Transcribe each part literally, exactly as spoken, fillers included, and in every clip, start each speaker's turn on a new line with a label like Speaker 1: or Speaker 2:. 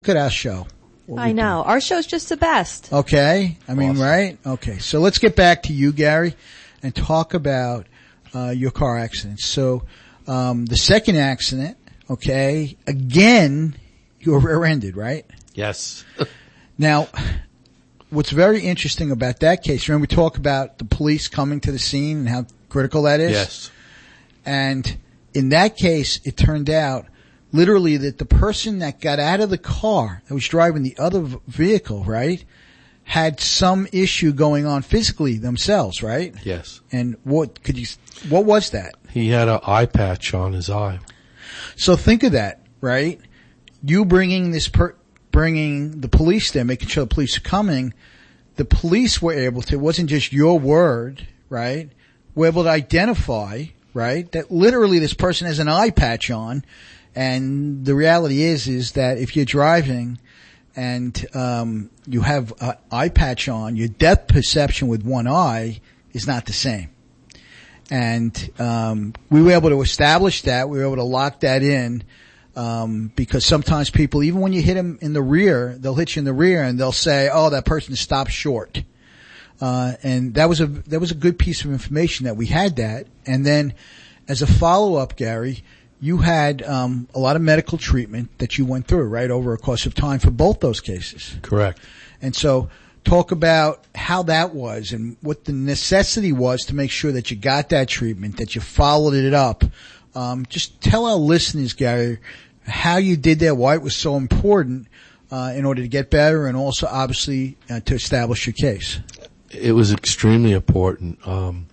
Speaker 1: Look at our show.
Speaker 2: I know. Our show's just the best.
Speaker 1: Okay. I mean,
Speaker 3: Awesome.
Speaker 1: right? Okay. So let's get back to you, Gary, and talk about uh, your car accident. So um, the second accident, okay, again, you were rear-ended, right?
Speaker 3: Yes.
Speaker 1: Now, what's very interesting about that case, remember we talk about the police coming to the scene and how critical that is?
Speaker 3: Yes.
Speaker 1: And in that case, it turned out literally that the person that got out of the car that was driving the other v- vehicle, right, had some issue going on physically themselves, right?
Speaker 3: Yes.
Speaker 1: And what could you, what was that?
Speaker 3: He had an eye patch on his eye.
Speaker 1: So think of that, right? You bringing this per, bringing the police there, making sure the police are coming. The police were able to, it wasn't just your word, right? Were able to identify, right, that literally this person has an eye patch on. And the reality is, is that if you're driving and, um, you have an eye patch on, your depth perception with one eye is not the same. And, um, we were able to establish that. We were able to lock that in, um, because sometimes people, even when you hit them in the rear, they'll hit you in the rear and they'll say, oh, that person stopped short. Uh, and that was a, that was a good piece of information that we had that. And then as a follow-up, Gary, you had um a lot of medical treatment that you went through, right, over a course of time for both those cases.
Speaker 3: Correct.
Speaker 1: And so talk about how that was and what the necessity was to make sure that you got that treatment, that you followed it up. Um just tell our listeners, Gary, how you did that, why it was so important uh in order to get better and also obviously uh, to establish your case.
Speaker 3: It was extremely important. Um,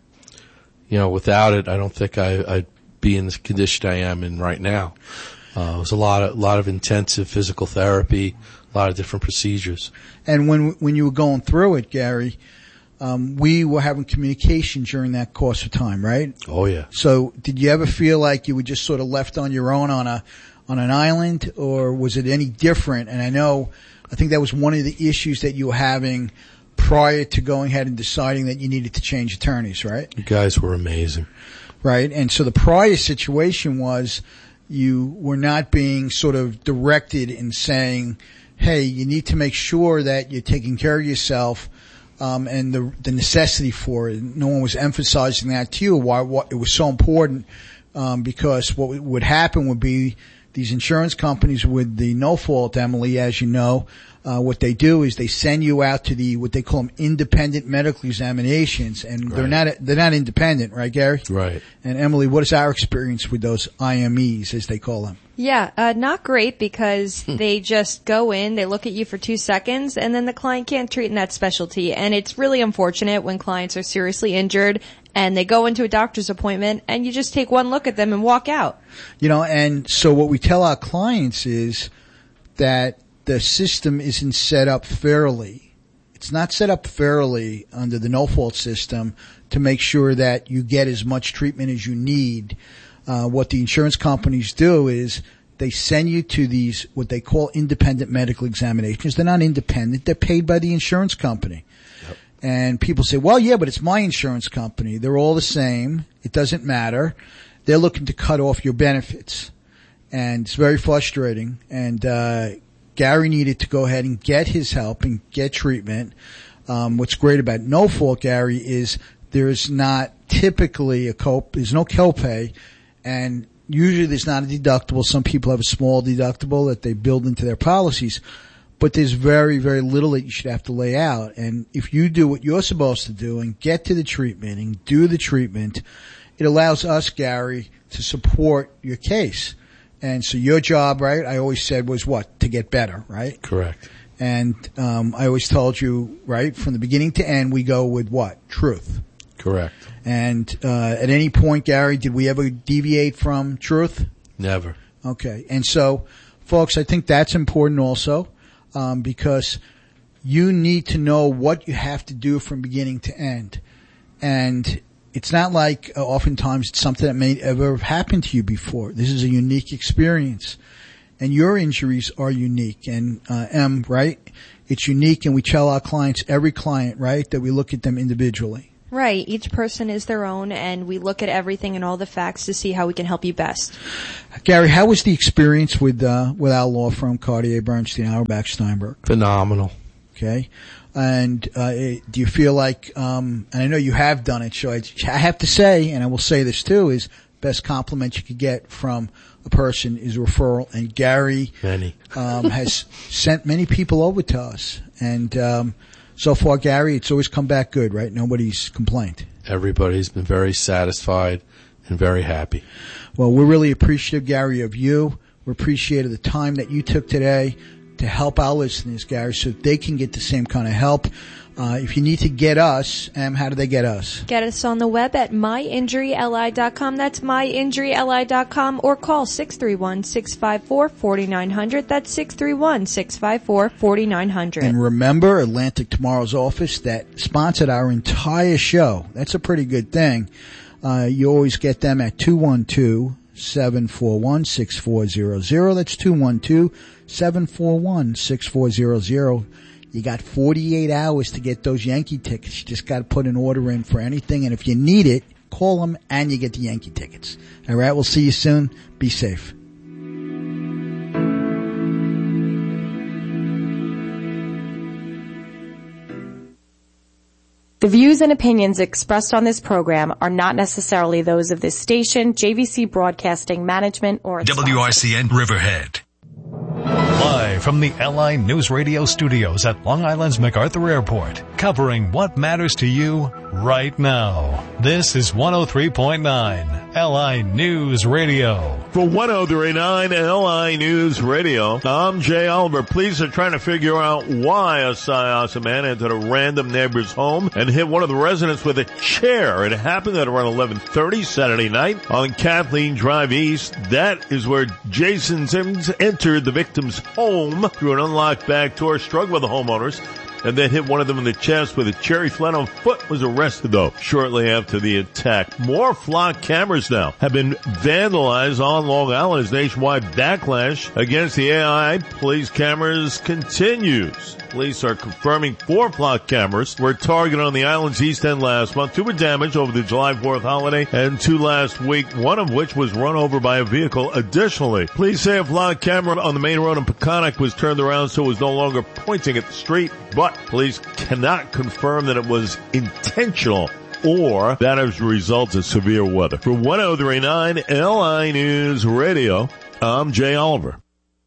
Speaker 3: you know, without it, I don't think I, I'd be in the condition I am in right now. Uh, it was a lot of, lot of intensive physical therapy, a lot of different procedures.
Speaker 1: And when, when you were going through it, Gary, um, we were having communication during that course of time, right?
Speaker 3: Oh yeah.
Speaker 1: So did you ever feel like you were just sort of left on your own on a, on an island, or was it any different? And I know, I think that was one of the issues that you were having prior to going ahead and deciding that you needed to change attorneys, right?
Speaker 3: You guys were amazing.
Speaker 1: Right. And so the prior situation was you were not being sort of directed in saying, hey, you need to make sure that you're taking care of yourself, um, and the, the necessity for it. No one was emphasizing that to you, why, what, it was so important, um, because what would happen would be these insurance companies with the no fault, Emily, as you know, uh, what they do is they send you out to the, what they call them independent medical examinations, and they're
Speaker 3: Right.
Speaker 1: not, they're not independent, right, Gary?
Speaker 3: Right.
Speaker 1: And Emily, what is our experience with those I M Es, as they call them?
Speaker 2: Yeah, uh, not great because they just go in, they look at you for two seconds, and then the client can't treat in that specialty. And it's really unfortunate when clients are seriously injured and they go into a doctor's appointment and you just take one look at them and walk out.
Speaker 1: You know, and so what we tell our clients is that the system isn't set up fairly. It's not set up fairly under the no-fault system to make sure that you get as much treatment as you need. Uh, what the insurance companies do is they send you to these, what they call independent medical examinations. They're not independent. They're paid by the insurance company.
Speaker 3: Yep.
Speaker 1: And people say, well, yeah, but it's my insurance company. They're all the same. It doesn't matter. They're looking to cut off your benefits. And it's very frustrating. And, uh, Gary needed to go ahead and get his help and get treatment. Um, what's great about no fault, Gary, is there's not typically a co, there's no copay, and usually there's not a deductible. Some people have a small deductible that they build into their policies, but there's very, very little that you should have to lay out. And if you do what you're supposed to do and get to the treatment and do the treatment, it allows us, Gary, to support your case. And so your job, right, I always said was what? To get better, right?
Speaker 3: Correct.
Speaker 1: And um I always told you, right, from the beginning to end, we go with what? Truth.
Speaker 3: Correct.
Speaker 1: And uh at any point, Gary, did we ever deviate from truth?
Speaker 3: Never.
Speaker 1: Okay. And so, folks, I think that's important also, um because you need to know what you have to do from beginning to end. And it's not like uh, oftentimes it's something that may ever have happened to you before. This is a unique experience. And your injuries are unique. And, uh, M, right? It's unique, and we tell our clients, every client, right, that we look at them individually.
Speaker 2: Right. Each person is their own, and we look at everything and all the facts to see how we can help you best.
Speaker 1: Gary, how was the experience with uh, with our law firm, Cartier Bernstein Auerbach Steinberg?
Speaker 3: Phenomenal.
Speaker 1: Okay. And uh, do you feel like, um, and I know you have done it, so I, I have to say, and I will say this too, is best compliment you could get from a person is a referral. And Gary
Speaker 3: many.
Speaker 1: um, has sent many people over to us. And um, so far, Gary, it's always come back good, right? Nobody's complained.
Speaker 3: Everybody's been very satisfied and very happy.
Speaker 1: Well, we're really appreciative, Gary, of you. We're appreciative of the time that you took today to help our listeners, Gary, so they can get the same kind of help. Uh, if you need to get us, Em, how do they get us?
Speaker 2: Get us on the web at my injury l i dot com. That's my injury l i dot com, or call six three one, six five four, four nine zero zero. That's six three one, six five four, four nine zero zero.
Speaker 1: And remember, Atlantic Tomorrow's office that sponsored our entire show. That's a pretty good thing. Uh, you always get them at two one two, seven four one, six four zero zero. That's two one two, seven four one, six four zero zero. You got forty-eight hours to get those Yankee tickets. You just got to put an order in for anything. And if you need it, call them and you get the Yankee tickets. All right. We'll see you soon. Be safe.
Speaker 4: The views and opinions expressed on this program are not necessarily those of this station, J V C Broadcasting Management, or its
Speaker 5: W R C N Riverhead. Live from the L I News Radio studios at Long Island's MacArthur Airport, covering what matters to you right now. This is one oh three point nine L I News Radio.
Speaker 6: For one oh three point nine L I News Radio, I'm Jay Oliver. Police are trying to figure out why a Syosset man entered a random neighbor's home and hit one of the residents with a chair. It happened at around eleven thirty Saturday night on Kathleen Drive East. That is where Jason Sims entered the victim's home through an unlocked back door, struggled with the homeowners, and then hit one of them in the chest with a chair. He fled on foot, was arrested though shortly after the attack. More flock cameras now have been vandalized on Long Island as nationwide backlash against the A I police cameras continues. Police are confirming four flock cameras were targeted on the island's east end last month. Two were damaged over the July fourth holiday and two last week, one of which was run over by a vehicle. Additionally, police say a flock camera on the main road in Peconic was turned around so it was no longer pointing at the street, but police cannot confirm that it was intentional or that as a result of severe weather. For one oh three point nine L I News Radio, I'm Jay Oliver.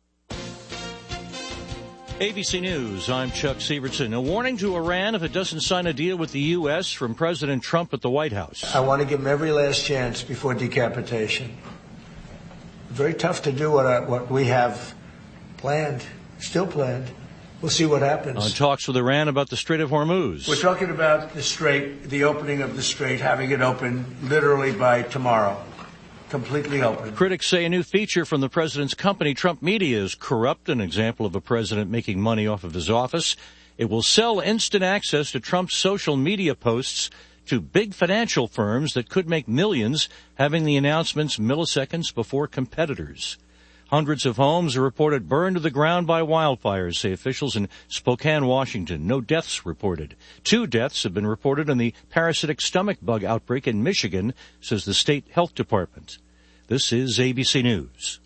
Speaker 7: A B C News, I'm Chuck Sievertson. A warning to Iran if it doesn't sign a deal with the U S from President Trump at the White House.
Speaker 8: I want to give him every last chance before decapitation. Very tough to do what, I, what we have planned, still planned. We'll see what happens.
Speaker 7: On talks with Iran about the Strait of Hormuz.
Speaker 8: We're talking about the Strait, the opening of the Strait, having it open literally by tomorrow. Completely open.
Speaker 7: Critics say a new feature from the president's company, Trump Media, is corrupt, an example of a president making money off of his office. It will sell instant access to Trump's social media posts to big financial firms that could make millions, having the announcements milliseconds before competitors. Hundreds of homes are reported burned to the ground by wildfires, say officials in Spokane, Washington. No deaths reported. Two deaths have been reported in the parasitic stomach bug outbreak in Michigan, says the state health department. This is A B C News.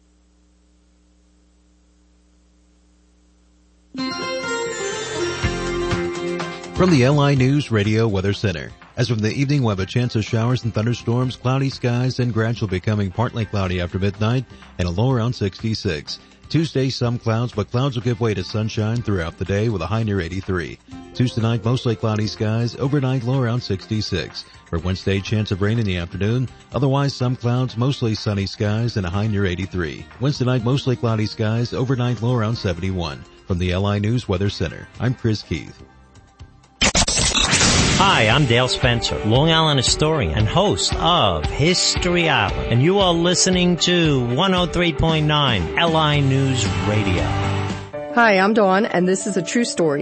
Speaker 9: From the L I News Radio Weather Center. As from the evening, we'll have a chance of showers and thunderstorms, cloudy skies, and gradually becoming partly cloudy after midnight, and a low around sixty-six. Tuesday, some clouds, but clouds will give way to sunshine throughout the day with a high near eighty-three. Tuesday night, mostly cloudy skies, overnight low around sixty-six. For Wednesday, chance of rain in the afternoon, otherwise some clouds, mostly sunny skies, and a high near eighty-three. Wednesday night, mostly cloudy skies, overnight low around seventy-one. From the L I News Weather Center, I'm Chris Keith.
Speaker 10: Hi, I'm Dale Spencer, Long Island historian and host of History Island, and you are listening to one oh three point nine L I News Radio.
Speaker 11: Hi, I'm Dawn, and this is a true story.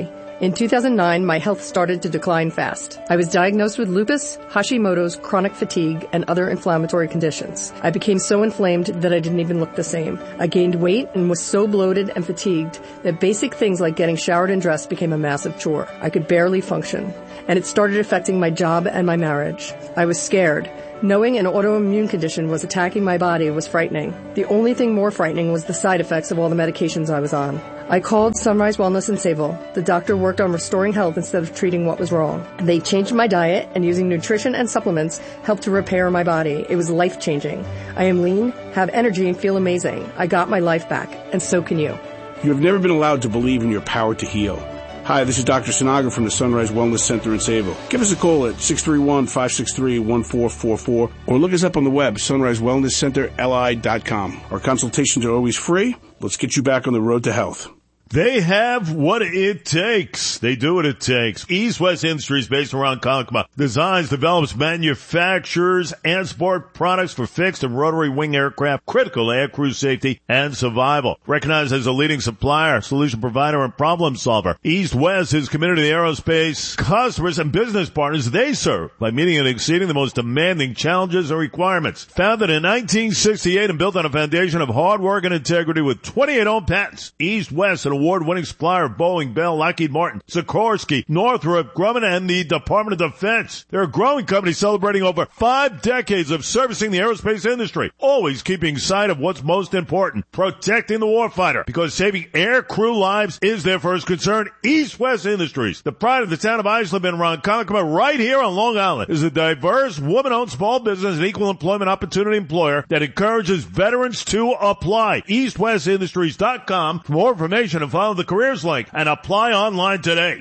Speaker 11: In two thousand nine, my health started to decline fast. I was diagnosed with lupus, Hashimoto's, chronic fatigue, and other inflammatory conditions. I became so inflamed that I didn't even look the same. I gained weight and was so bloated and fatigued that basic things like getting showered and dressed became a massive chore. I could barely function, and it started affecting my job and my marriage. I was scared. Knowing an autoimmune condition was attacking my body was frightening. The only thing more frightening was the side effects of all the medications I was on. I called Sunrise Wellness in Sayville. The doctor worked on restoring health instead of treating what was wrong. They changed my diet, and using nutrition and supplements helped to repair my body. It was life-changing. I am lean, have energy, and feel amazing. I got my life back, and so can you.
Speaker 12: You have never been allowed to believe in your power to heal. Hi, this is Doctor Sinaga from the Sunrise Wellness Center in Sayville. Give us a call at six three one, five six three, one four four four or look us up on the web, sunrise wellness center l i dot com. Our consultations are always free. Let's get you back on the road to health.
Speaker 6: They have what it takes. They do what it takes. East West Industries, based around Ronkonkoma, designs, develops, manufactures, and support products for fixed and rotary wing aircraft, critical air crew safety and survival. Recognized as a leading supplier, solution provider, and problem solver, East West is committed to the aerospace customers and business partners they serve by meeting and exceeding the most demanding challenges and requirements. Founded in nineteen sixty-eight and built on a foundation of hard work and integrity with twenty-eight owned patents, East West, an award-winning supplier of Boeing, Bell, Lockheed Martin, Sikorsky, Northrop Grumman, and the Department of Defense. They're a growing company celebrating over five decades of servicing the aerospace industry, always keeping sight of what's most important, protecting the warfighter, because saving air crew lives is their first concern. East West Industries, the pride of the town of Islip and Ronkonkoma, right here on Long Island, is a diverse, woman-owned small business and equal employment opportunity employer that encourages veterans to apply. east west industries dot com for more information and follow the careers link and apply online today.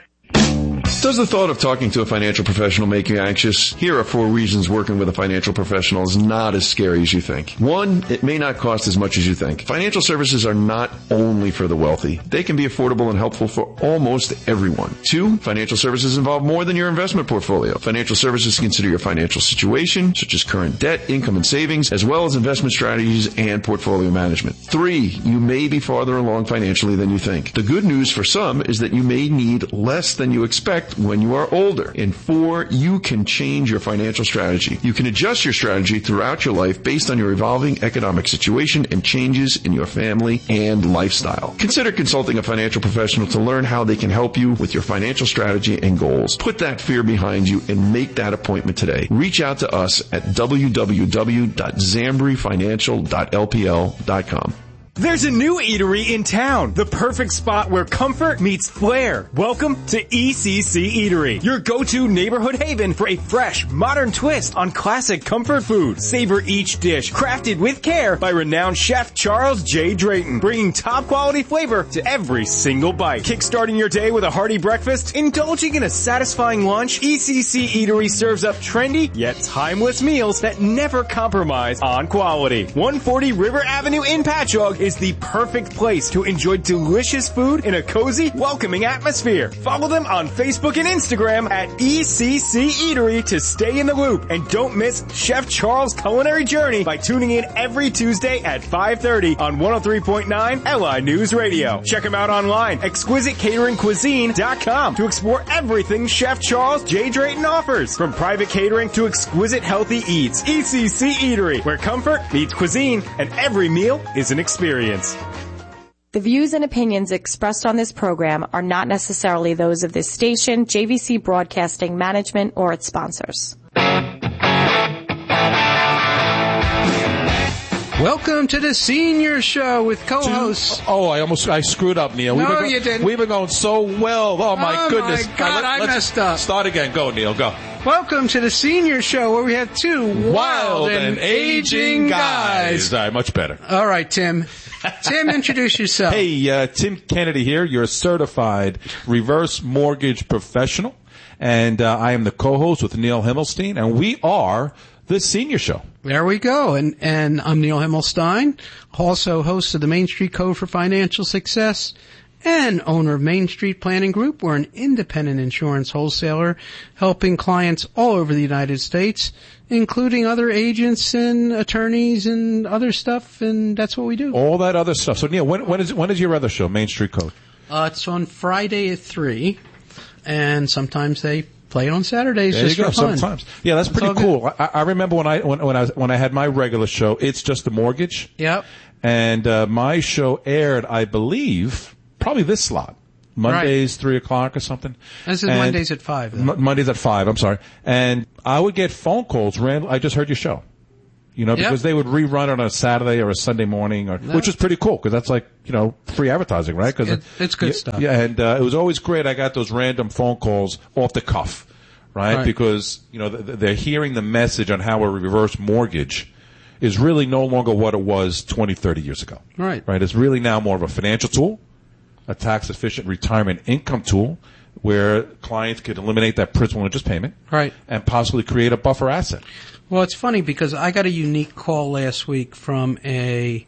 Speaker 13: Does the thought of talking to a financial professional make you anxious? Here are four reasons working with a financial professional is not as scary as you think. One, it may not cost as much as you think. Financial services are not only for the wealthy. They can be affordable and helpful for almost everyone. Two, financial services involve more than your investment portfolio. Financial services consider your financial situation, such as current debt, income, and savings, as well as investment strategies and portfolio management. Three, you may be farther along financially than you think. The good news for some is that you may need less than you expect when you are older. And four, you can change your financial strategy. You can adjust your strategy throughout your life based on your evolving economic situation and changes in your family and lifestyle. Consider consulting a financial professional to learn how they can help you with your financial strategy and goals. Put that fear behind you and make that appointment today. Reach out to us at w w w dot zambri financial dot l p l dot com.
Speaker 14: There's a new eatery in town, the perfect spot where comfort meets flair. Welcome to E C C Eatery, your go-to neighborhood haven for a fresh, modern twist on classic comfort food. Savor each dish, crafted with care by renowned chef Charles J. Drayton, bringing top-quality flavor to every single bite. Kickstarting your day with a hearty breakfast, indulging in a satisfying lunch, E C C Eatery serves up trendy yet timeless meals that never compromise on quality. one forty River Avenue in Patchogue is the perfect place to enjoy delicious food in a cozy, welcoming atmosphere. Follow them on Facebook and Instagram at E C C Eatery to stay in the loop. And don't miss Chef Charles' culinary journey by tuning in every Tuesday at five thirty on one oh three point nine L I News Radio. Check them out online, exquisite catering cuisine dot com, to explore everything Chef Charles J. Drayton offers. From private catering to exquisite healthy eats, E C C Eatery, where comfort meets cuisine and every meal is an experience.
Speaker 4: The views and opinions expressed on this program are not necessarily those of this station, J V C Broadcasting Management, or its sponsors.
Speaker 15: Welcome to the Senior Show with co-hosts.
Speaker 3: Oh, I almost I screwed up, Neil.
Speaker 15: No,
Speaker 3: we've been,
Speaker 15: you didn't.
Speaker 3: We've been going so well. Oh, my
Speaker 15: oh
Speaker 3: goodness.
Speaker 15: my God,
Speaker 3: right, let,
Speaker 15: I messed up.
Speaker 3: Start again. Go, Neil. Go.
Speaker 15: Welcome to the Senior Show, where we have two wild,
Speaker 3: Wild
Speaker 15: and,
Speaker 3: and aging guys.
Speaker 15: guys.
Speaker 3: All right, much better.
Speaker 15: All right, Tim. Tim, introduce yourself.
Speaker 16: Hey, uh, Tim Kennedy here. You're a certified reverse mortgage professional, and uh, I am the co-host with Neil Himmelstein, and we are the Senior Show.
Speaker 15: There we go. And, and I'm Neil Himmelstein, also host of the Main Street Code for Financial Success and owner of Main Street Planning Group. We're an independent insurance wholesaler helping clients all over the United States, including other agents and attorneys and other stuff, and that's what we do.
Speaker 16: All that other stuff. So, Neil, when, when is when is your other show, Main Street Code?
Speaker 15: Uh, it's on Friday at three. and sometimes they play it on Saturdays
Speaker 16: There
Speaker 15: just
Speaker 16: you go.
Speaker 15: for fun.
Speaker 16: Sometimes, yeah, that's pretty
Speaker 15: all good.
Speaker 16: cool. I, I remember when I when, when I was, when I had my regular show, It's Just a Mortgage.
Speaker 15: Yep.
Speaker 16: And uh, my show aired, I believe, probably this slot. Mondays, three o'clock or something.
Speaker 15: This is
Speaker 16: And-
Speaker 15: Mondays at five.
Speaker 16: M- Mondays at five, I'm sorry. And I would get phone calls, Rand, I just heard your show. You know,
Speaker 15: Yep.
Speaker 16: because they would rerun it on a Saturday or a Sunday morning, or,
Speaker 15: No.
Speaker 16: which is pretty cool, because that's like, you know, free advertising, right? Cause
Speaker 15: It- it's good
Speaker 16: yeah,
Speaker 15: stuff.
Speaker 16: Yeah, and uh, it was always great. I got those random phone calls off the cuff, right?
Speaker 15: Right.
Speaker 16: Because, you know, th- they're hearing the message on how a reverse mortgage is really no longer what it was twenty, thirty years ago.
Speaker 15: Right.
Speaker 16: Right? It's really now more of a financial tool, a tax-efficient retirement income tool, where clients could eliminate that principal and interest payment,
Speaker 15: Right.
Speaker 16: and possibly create a buffer asset.
Speaker 15: Well, it's funny because I got a unique call last week from a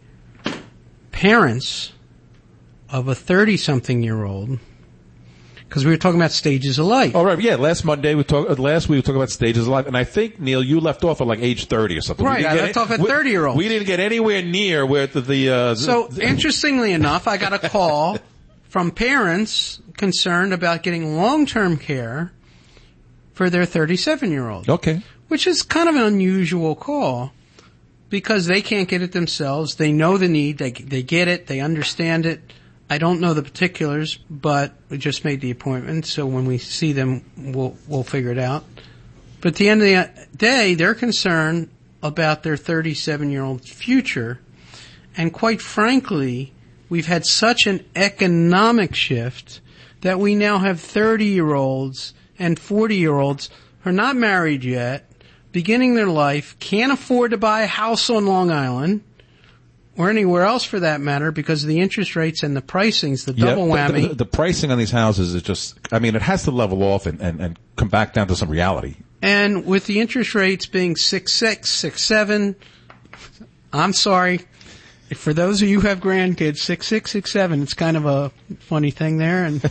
Speaker 15: parents of a thirty-something-year-old, because we were talking about stages of life.
Speaker 16: Oh, right. Yeah. Last Monday, we talked, uh, last week we talked about stages of life. And I think, Neil, you left off at like age thirty or something. We
Speaker 15: Right,
Speaker 16: didn't
Speaker 15: I
Speaker 16: get
Speaker 15: left
Speaker 16: it-
Speaker 15: off at
Speaker 16: we-
Speaker 15: thirty-year-olds.
Speaker 16: We didn't get anywhere near where the, the uh,
Speaker 15: So,
Speaker 16: the-
Speaker 15: interestingly enough, I got a call from parents concerned about getting long-term care for their thirty-seven-year-old.
Speaker 16: Okay.
Speaker 15: Which is kind of an unusual call because they can't get it themselves. They know the need. They they get it. They understand it. I don't know the particulars, but we just made the appointment, so when we see them, we'll we'll figure it out. But at the end of the day, they're concerned about their thirty-seven-year-old future, and quite frankly, we've had such an economic shift that we now have thirty-year-olds and forty-year-olds who are not married yet, beginning their life, can't afford to buy a house on Long Island, or anywhere else for that matter, because of the interest rates and the pricings, the
Speaker 16: Yeah,
Speaker 15: double
Speaker 16: the-
Speaker 15: whammy.
Speaker 16: The, the pricing on these houses is just, I mean, it has to level off and, and, and come back down to some reality.
Speaker 15: And with the interest rates being six six, six seven, I'm sorry. For those of you who have grandkids, six six, six seven, it's kind of a funny thing there. And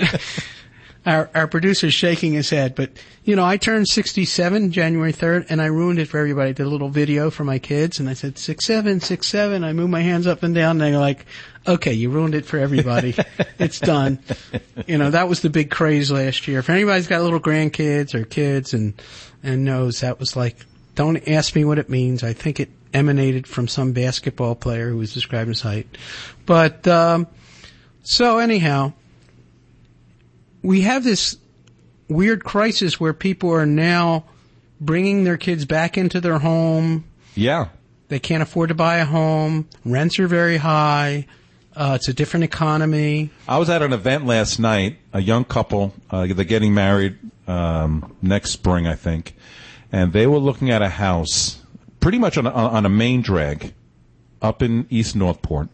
Speaker 15: our, our producer's shaking his head. But, you know, I turned sixty-seven January third, and I ruined it for everybody. I did a little video for my kids, and I said, six seven, six seven. I moved my hands up and down, and they're like, okay, you ruined it for everybody. It's done. You know, that was the big craze last year. If anybody's got little grandkids or kids and, and knows, that was like, don't ask me what it means. I think it emanated from some basketball player who was describing his height. But, um, so anyhow, we have this weird crisis where people are now bringing their kids back into their home.
Speaker 16: Yeah.
Speaker 15: They can't afford to buy a home. Rents are very high. Uh, it's a different economy.
Speaker 16: I was at an event last night, a young couple, uh, they're getting married, um, next spring, I think. And they were looking at a house pretty much on a, on a main drag up in East Northport.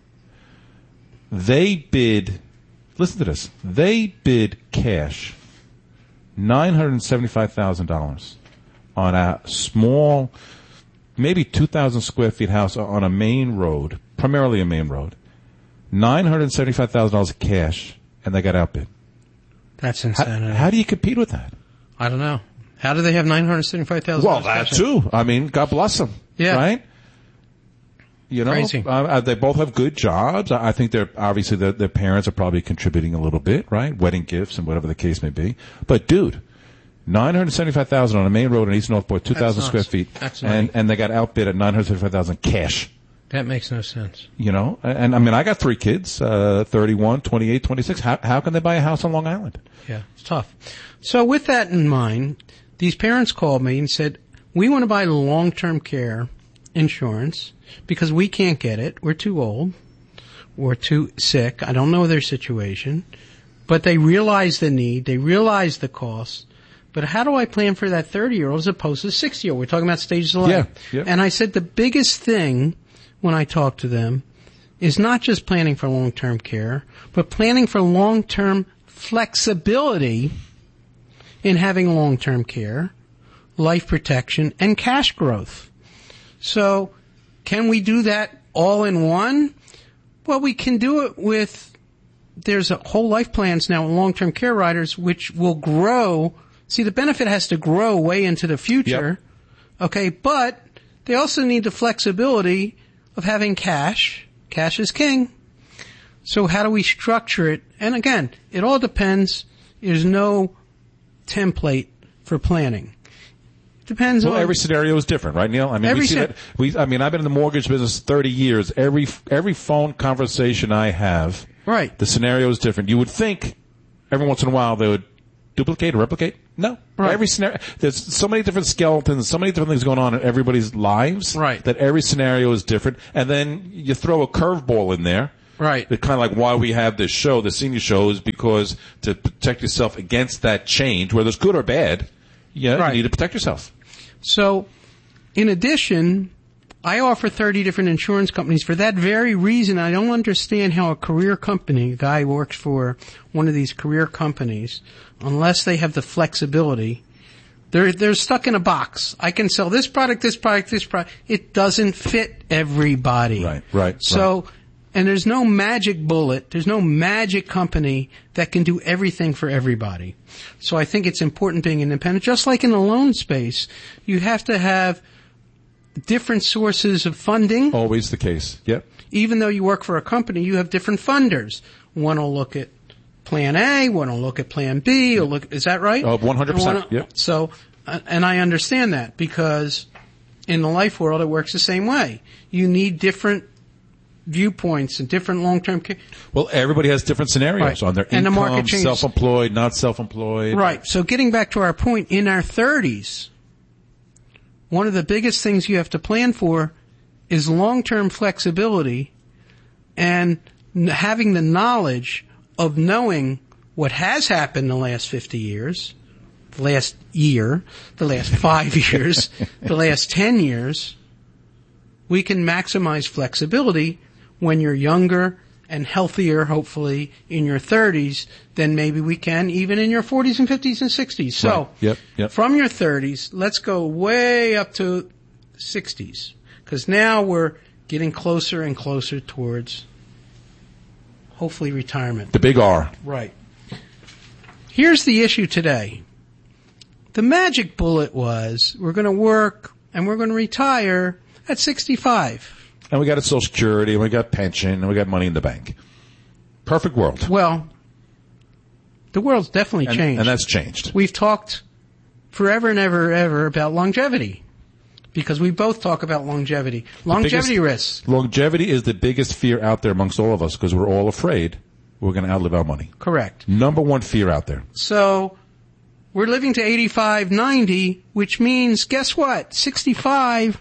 Speaker 16: They bid, listen to this, they bid cash nine hundred seventy-five thousand dollars on a small, maybe two thousand square feet house on a main road, primarily a main road. nine hundred seventy-five thousand dollars cash, and they got outbid.
Speaker 15: That's
Speaker 16: How,
Speaker 15: insanity.
Speaker 16: how do you compete with that?
Speaker 15: I don't know. How do they have nine hundred seventy-five thousand
Speaker 16: Well,
Speaker 15: dollars?
Speaker 16: that too. I mean, God bless them.
Speaker 15: Yeah.
Speaker 16: Right? You know,
Speaker 15: Crazy.
Speaker 16: Uh, they both have good jobs. I I think they're obviously their, their parents are probably contributing a little bit, right? Wedding gifts and whatever the case may be. But dude, nine hundred seventy-five thousand on a main road in East Northport, two thousand
Speaker 15: That's
Speaker 16: square
Speaker 15: nuts.
Speaker 16: feet,
Speaker 15: That's
Speaker 16: and
Speaker 15: money.
Speaker 16: and they got outbid at nine hundred seventy-five thousand cash.
Speaker 15: That makes no sense.
Speaker 16: You know, and, and I mean, I got three kids, uh, thirty-one, twenty-eight, twenty-six. How how can they buy a house on Long Island?
Speaker 15: Yeah, it's tough. So with that in mind, these parents called me and said, we want to buy long-term care insurance because we can't get it. We're too old. We're too sick. I don't know their situation. But they realize the need. They realize the cost. But how do I plan for that thirty-year-old as opposed to the sixty-year-old? We're talking about stages of life.
Speaker 16: Yeah, yeah.
Speaker 15: And I said the biggest thing when I talk to them is not just planning for long-term care, but planning for long-term flexibility in having long-term care, life protection, and cash growth. So, can we do that all in one? Well, we can do it with, there's a whole life plans now with long-term care riders which will grow. See, the benefit has to grow way into the future. Yep. Okay, but they also need the flexibility of having cash. Cash is king. So how do we structure it? And again, it all depends. There's no template for planning. Depends
Speaker 16: well,
Speaker 15: on
Speaker 16: every scenario is different, right, Neil? I mean,
Speaker 15: Every
Speaker 16: we see
Speaker 15: sce-
Speaker 16: that. We, I mean, I've been in the mortgage business thirty years. Every every phone conversation I have,
Speaker 15: right,
Speaker 16: the scenario is different. You would think every once in a while they would duplicate or replicate. No,
Speaker 15: Right.
Speaker 16: every scenario. There's so many different skeletons, so many different things going on in everybody's lives,
Speaker 15: right,
Speaker 16: that every scenario is different. And then you throw a curveball in there.
Speaker 15: Right.
Speaker 16: It's kind of like why we have this show, the senior show, is because to protect yourself against that change, whether it's good or bad, yeah,
Speaker 15: Right.
Speaker 16: you need to protect yourself.
Speaker 15: So, in addition, I offer thirty different insurance companies for that very reason. I don't understand how a career company, a guy who works for one of these career companies, unless they have the flexibility, they're, they're stuck in a box. I can sell this product, this product, this product. It doesn't fit everybody.
Speaker 16: Right, right.
Speaker 15: So,
Speaker 16: right.
Speaker 15: and there's no magic bullet, there's no magic company that can do everything for everybody. So I think it's important being independent. Just like in the loan space, you have to have different sources of funding.
Speaker 16: Always the case. Yep.
Speaker 15: Even though you work for a company, you have different funders. One will look at Plan A, one will look at Plan B, or look, is that right?
Speaker 16: Oh, one hundred percent.
Speaker 15: And one-
Speaker 16: Yep.
Speaker 15: So, uh, and I understand that because in the life world it works the same way. You need different viewpoints and different long-term care.
Speaker 16: Well, everybody has different scenarios
Speaker 15: Right.
Speaker 16: on their
Speaker 15: And the
Speaker 16: income,
Speaker 15: market changes.
Speaker 16: self-employed, not self-employed.
Speaker 15: Right. So getting back to our point, in our thirties, one of the biggest things you have to plan for is long-term flexibility and n- having the knowledge of knowing what has happened the last fifty years, the last year, the last five years, the last ten years. We can maximize flexibility when you're younger and healthier, hopefully, in your thirties than maybe we can even in your forties and fifties and sixties. So,
Speaker 16: Right. Yep, yep.
Speaker 15: from your thirties, let's go way up to sixties. Because now we're getting closer and closer towards, hopefully, retirement.
Speaker 16: The big R.
Speaker 15: Right. Here's the issue today. The magic bullet was, we're going to work and we're going to retire at sixty-five.
Speaker 16: And we got a Social Security, and we got pension, and we got money in the bank. Perfect world.
Speaker 15: Well, the world's definitely
Speaker 16: And-
Speaker 15: changed.
Speaker 16: and that's changed.
Speaker 15: We've talked forever and ever, ever about longevity. Because we both talk about longevity. Longevity
Speaker 16: Biggest-
Speaker 15: risks.
Speaker 16: Longevity is the biggest fear out there amongst all of us because we're all afraid we're going to outlive our money.
Speaker 15: Correct.
Speaker 16: Number one fear out there.
Speaker 15: So, we're living to eighty-five, ninety, which means, guess what? sixty-five,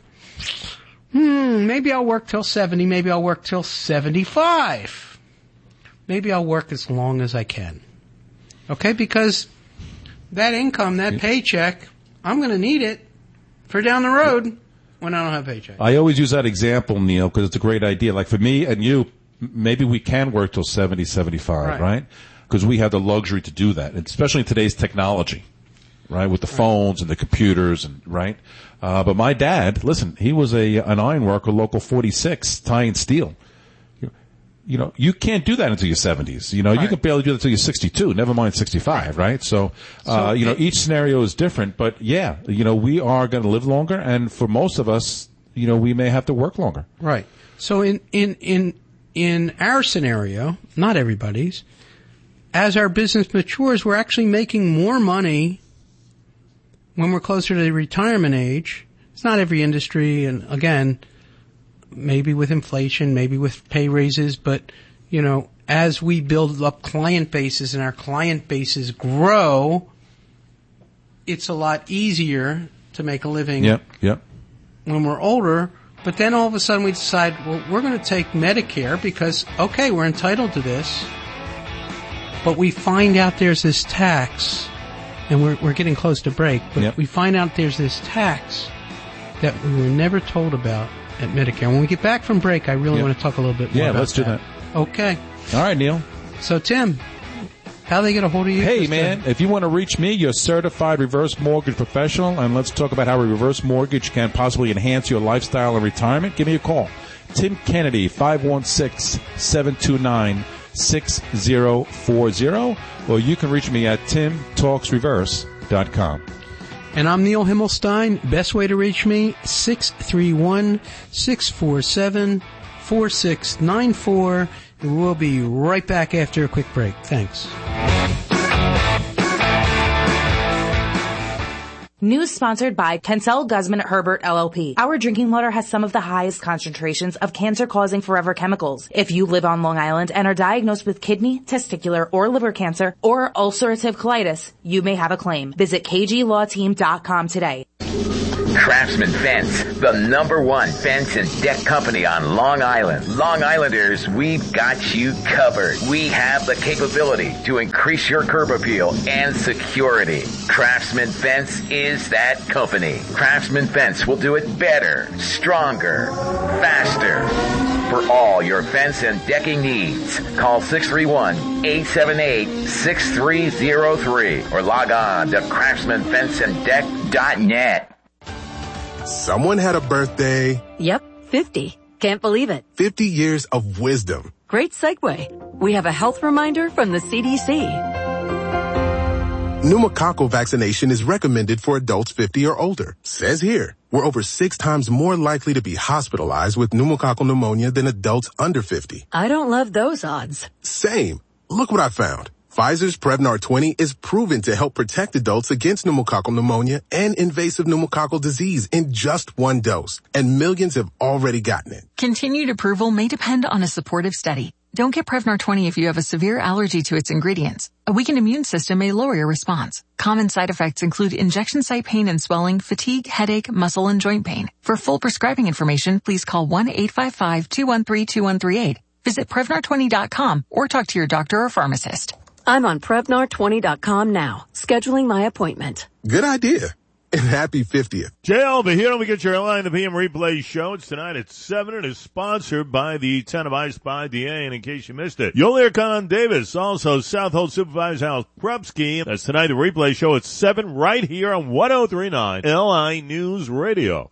Speaker 15: hmm, maybe I'll work till seventy, maybe I'll work till seventy-five. Maybe I'll work as long as I can. Okay, because that income, that paycheck, I'm going to need it for down the road when I don't have a paycheck.
Speaker 16: I always use that example, Neil, because it's a great idea. Like for me and you, m- maybe we can work till seventy, seventy-five,
Speaker 15: Right.
Speaker 16: right? Because we have the luxury to do that, and especially in today's technology, right? With the phones and the computers, and right. Uh, but my dad, listen, he was a an iron worker, local forty-six, tying steel. You, you know, you can't do that until your seventies. You know, you
Speaker 15: Right.
Speaker 16: can barely do that until you're sixty-two. Never mind sixty-five, right? So, uh,
Speaker 15: So
Speaker 16: you know,
Speaker 15: it-
Speaker 16: each scenario is different. But yeah, you know, we are going to live longer, and for most of us, you know, we may have to work longer.
Speaker 15: Right. So in, in, in, in our scenario, not everybody's, as our business matures, we're actually making more money when we're closer to the retirement age. It's not every industry, and again, maybe with inflation, maybe with pay raises, but, you know, as we build up client bases and our client bases grow, it's a lot easier to make a living
Speaker 16: Yep, yep.
Speaker 15: when we're older. But then all of a sudden we decide, well, we're going to take Medicare because, okay, we're entitled to this. But we find out there's this tax, and we're, we're getting close to break, but
Speaker 16: Yep.
Speaker 15: we find out there's this tax that we were never told about at Medicare. When we get back from break, I really
Speaker 16: Yep.
Speaker 15: want to talk a little bit more
Speaker 16: Yeah,
Speaker 15: about
Speaker 16: let's do that.
Speaker 15: Okay.
Speaker 16: All right, Neil.
Speaker 15: So, Tim, how do they get a hold of you?
Speaker 16: Hey,
Speaker 15: Just, uh,
Speaker 16: man, if you want to reach me, you're a certified reverse mortgage professional, and let's talk about how a reverse mortgage can possibly enhance your lifestyle and retirement. Give me a call. Tim Kennedy, five one six, seven two nine, six zero four zero, or you can reach me at tim talks reverse dot com.
Speaker 15: And I'm Neil Himmelstein. Best way to reach me, six three one, six four seven, four six nine four. And we'll be right back after a quick break. Thanks.
Speaker 17: News sponsored by Kensel Guzman Herbert L L P. Our drinking water has some of the highest concentrations of cancer-causing forever chemicals. If you live on Long Island and are diagnosed with kidney, testicular, or liver cancer, or ulcerative colitis, you may have a claim. Visit k g law team dot com today.
Speaker 18: Craftsman Fence, the number one fence and deck company on Long Island. Long Islanders, we've got you covered. We have the capability to increase your curb appeal and security. Craftsman Fence is that company. Craftsman Fence will do it better, stronger, faster. For all your fence and decking needs, call six three one, eight seven eight, six three zero three or log on to craftsman fence and deck dot net.
Speaker 19: Someone had a birthday.
Speaker 20: Yep, fifty. Can't believe it.
Speaker 19: fifty years of wisdom.
Speaker 20: Great segue. We have a health reminder from the C D C.
Speaker 19: Pneumococcal vaccination is recommended for adults fifty or older. Says here, we're over six times more likely to be hospitalized with pneumococcal pneumonia than adults under fifty.
Speaker 20: I don't love those odds.
Speaker 19: Same. Look what I found. Pfizer's Prevnar twenty is proven to help protect adults against pneumococcal pneumonia and invasive pneumococcal disease in just one dose. And millions have already gotten it.
Speaker 21: Continued approval may depend on a supportive study. Don't get Prevnar twenty if you have a severe allergy to its ingredients. A weakened immune system may lower your response. Common side effects include injection site pain and swelling, fatigue, headache, muscle, and joint pain. For full prescribing information, please call one eight five five, two one three, two one three eight. Visit Prevnar twenty dot com or talk to your doctor or pharmacist.
Speaker 20: I'm on Prevnar twenty dot com now, scheduling my appointment.
Speaker 19: Good idea. And happy fiftieth.
Speaker 6: J L B here, and we get your L I in the P M replay show. It's tonight at seven. It is sponsored by the Ten of Ice by D A. And in case you missed it, you'll hear Con Davis, also Southold Supervisor Hal Krupski. That's tonight, the replay show at seven, right here on one oh three point nine L I News Radio.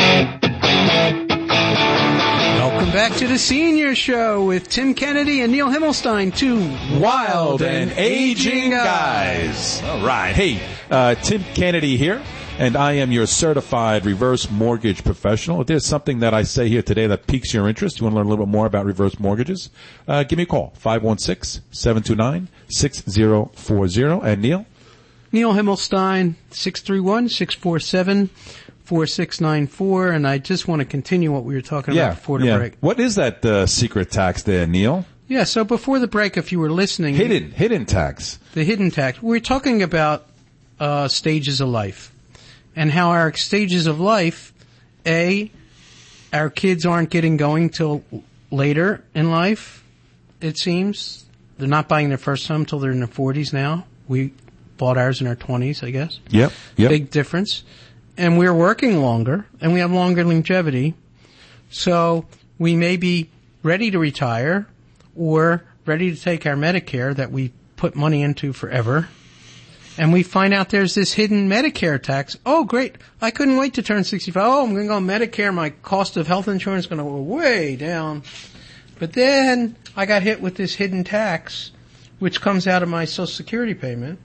Speaker 15: Welcome back to the Senior Show with Tim Kennedy and Neil Himmelstein, two
Speaker 16: wild and aging guys. All right. Hey, uh, Tim Kennedy here, and I am your certified reverse mortgage professional. If there's something that I say here today that piques your interest, you want to learn a little bit more about reverse mortgages, uh, give me a call, five one six, seven two nine, six zero four zero. And Neil?
Speaker 15: Neil Himmelstein, six three one, six four seven, four six nine four, and I just want to continue what we were talking
Speaker 16: Yeah,
Speaker 15: about before the
Speaker 16: yeah.
Speaker 15: break.
Speaker 16: What is that uh, secret tax there, Neil?
Speaker 15: Yeah, so before the break, if you were listening...
Speaker 16: Hidden, hidden tax.
Speaker 15: The hidden tax. We were talking about uh stages of life and how our stages of life, A, our kids aren't getting going till later in life, it seems. They're not buying their first home till they're in their forties now. We bought ours in our twenties, I guess.
Speaker 16: Yep, yep.
Speaker 15: Big difference. And we're working longer, and we have longer longevity. So we may be ready to retire or ready to take our Medicare that we put money into forever. And we find out there's this hidden Medicare tax. Oh, great. I couldn't wait to turn sixty-five. Oh, I'm going to go on Medicare. My cost of health insurance is going to go way down. But then I got hit with this hidden tax, which comes out of my Social Security payment.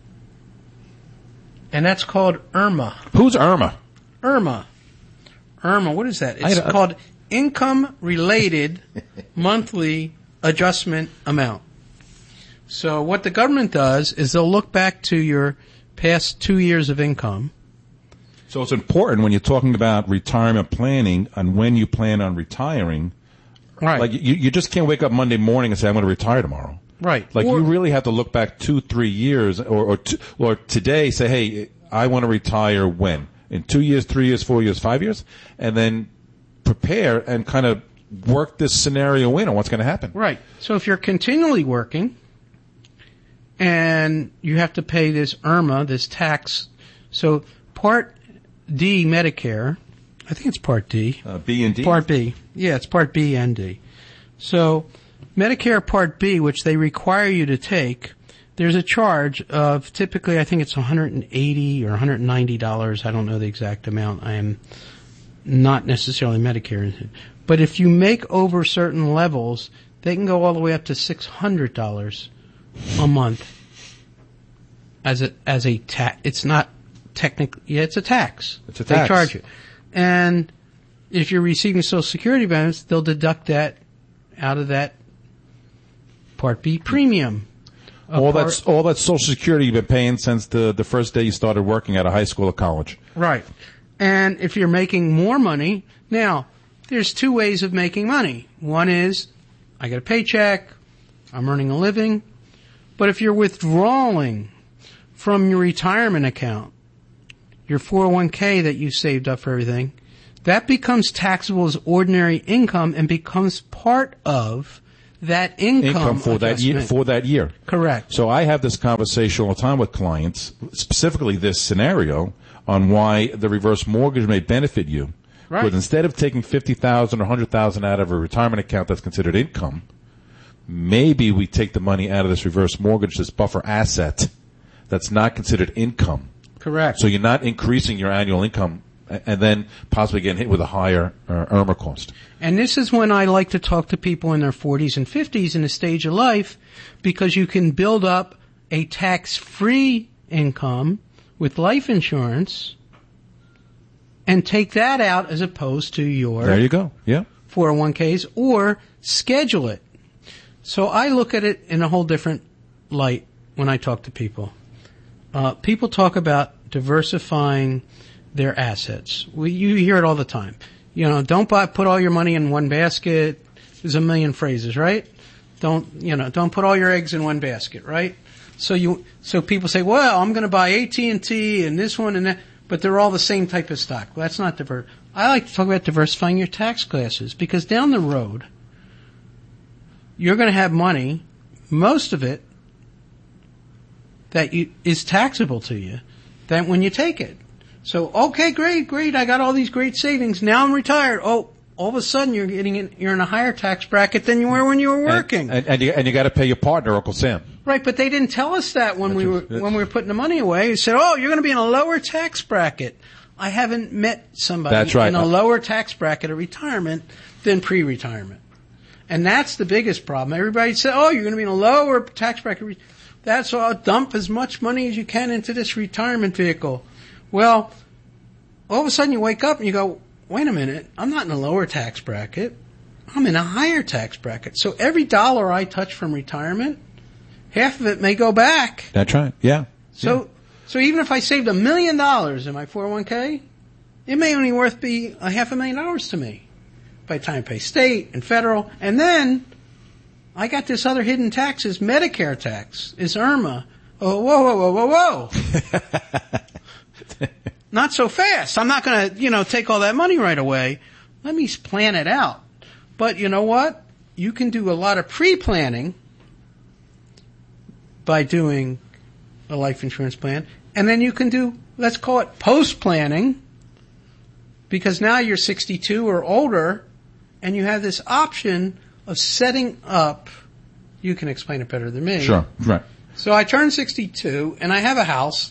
Speaker 15: And that's called IRMA.
Speaker 16: Who's IRMA?
Speaker 15: IRMA. IRMA, what is that? It's
Speaker 16: I, I,
Speaker 15: called Income Related Monthly Adjustment Amount. So what the government does is they'll look back to your past two years of income.
Speaker 16: So it's important when you're talking about retirement planning and when you plan on retiring.
Speaker 15: Right.
Speaker 16: Like you, you just can't wake up Monday morning and say, I'm going to retire tomorrow.
Speaker 15: Right.
Speaker 16: Like
Speaker 15: or,
Speaker 16: you really have to look back two, three years or, or, two, or today say, hey, I want to retire when? In two years, three years, four years, five years? And then prepare and kind of work this scenario in on what's going to happen.
Speaker 15: Right. So if you're continually working and you have to pay this IRMA, this tax, so Part D Medicare, I think it's Part D.
Speaker 16: Uh, B and D?
Speaker 15: Part B. Yeah, it's Part B and D. So Medicare Part B, which they require you to take, there's a charge of typically, I think it's one hundred eighty dollars or one hundred ninety dollars. I don't know the exact amount. I am not necessarily Medicare. But if you make over certain levels, they can go all the way up to six hundred dollars a month as a, as a tax. It's not technically, yeah, it's a tax.
Speaker 16: It's a tax.
Speaker 15: They charge you. And if you're receiving Social Security benefits, they'll deduct that out of that Part B premium. a
Speaker 16: all
Speaker 15: part-
Speaker 16: that's all that Social Security you've been paying since the the first day you started working at a high school or college.
Speaker 15: Right. And if you're making more money, now, there's two ways of making money. One is, I get a paycheck, I'm earning a living. But if you're withdrawing from your retirement account, your four oh one k that you saved up for everything, that becomes taxable as ordinary income and becomes part of that income,
Speaker 16: income for that year.
Speaker 15: adjustment.
Speaker 16: For that year,
Speaker 15: Correct.
Speaker 16: So I have this conversation all the time with clients, specifically this scenario, on why the reverse mortgage may benefit you.
Speaker 15: Right.
Speaker 16: Because instead of taking fifty thousand dollars or one hundred thousand dollars out of a retirement account that's considered income, maybe we take the money out of this reverse mortgage, this buffer asset that's not considered income.
Speaker 15: Correct.
Speaker 16: So you're not increasing your annual income and then possibly getting hit with a higher uh, I R M A cost.
Speaker 15: And this is when I like to talk to people in their forties and fifties in a stage of life, because you can build up a tax-free income with life insurance and take that out as opposed to your
Speaker 16: There you go. Yeah.
Speaker 15: four oh one k's, or schedule it. So I look at it in a whole different light when I talk to people. Uh, people talk about diversifying their assets. We, you hear it all the time. You know, don't buy, put all your money in one basket. There's a million phrases, right? Don't, you know, don't put all your eggs in one basket, right? So you, so people say, well, I'm going to buy A T and T and this one and that, but they're all the same type of stock. Well, that's not diver. I like to talk about diversifying your tax classes, because down the road, you're going to have money, most of it, that you, is taxable to you, that when you take it. So, okay, great, great, I got all these great savings, now I'm retired. Oh, all of a sudden you're getting in, you're in a higher tax bracket than you were when you were working.
Speaker 16: And, and, and you, and you got to pay your partner, Uncle Sam.
Speaker 15: Right, but they didn't tell us that when we were when we were putting the money away. They said, "Oh, you're going to be in a lower tax bracket." I haven't met somebody
Speaker 16: That's right.
Speaker 15: in a lower tax bracket at retirement than pre-retirement, and that's the biggest problem. Everybody said, "Oh, you're going to be in a lower tax bracket." That's all. Dump as much money as you can into this retirement vehicle. Well, all of a sudden you wake up and you go, "Wait a minute! I'm not in a lower tax bracket. I'm in a higher tax bracket." So every dollar I touch from retirement, half of it may go back.
Speaker 16: That's right. Yeah.
Speaker 15: So,
Speaker 16: yeah.
Speaker 15: so even if I saved a million dollars in my four oh one k, it may only worth be a half a million dollars to me by the time I pay state and federal. And then I got this other hidden taxes, Medicare tax, is I R M A. Oh, whoa, whoa, whoa, whoa, whoa. Not so fast. I'm not going to, you know, take all that money right away. Let me plan it out. But you know what? You can do a lot of pre-planning by doing a life insurance plan. And then you can do, let's call it post-planning, because now you're sixty-two or older and you have this option of setting up, you can explain it better than me.
Speaker 16: Sure, right.
Speaker 15: So I turned sixty-two and I have a house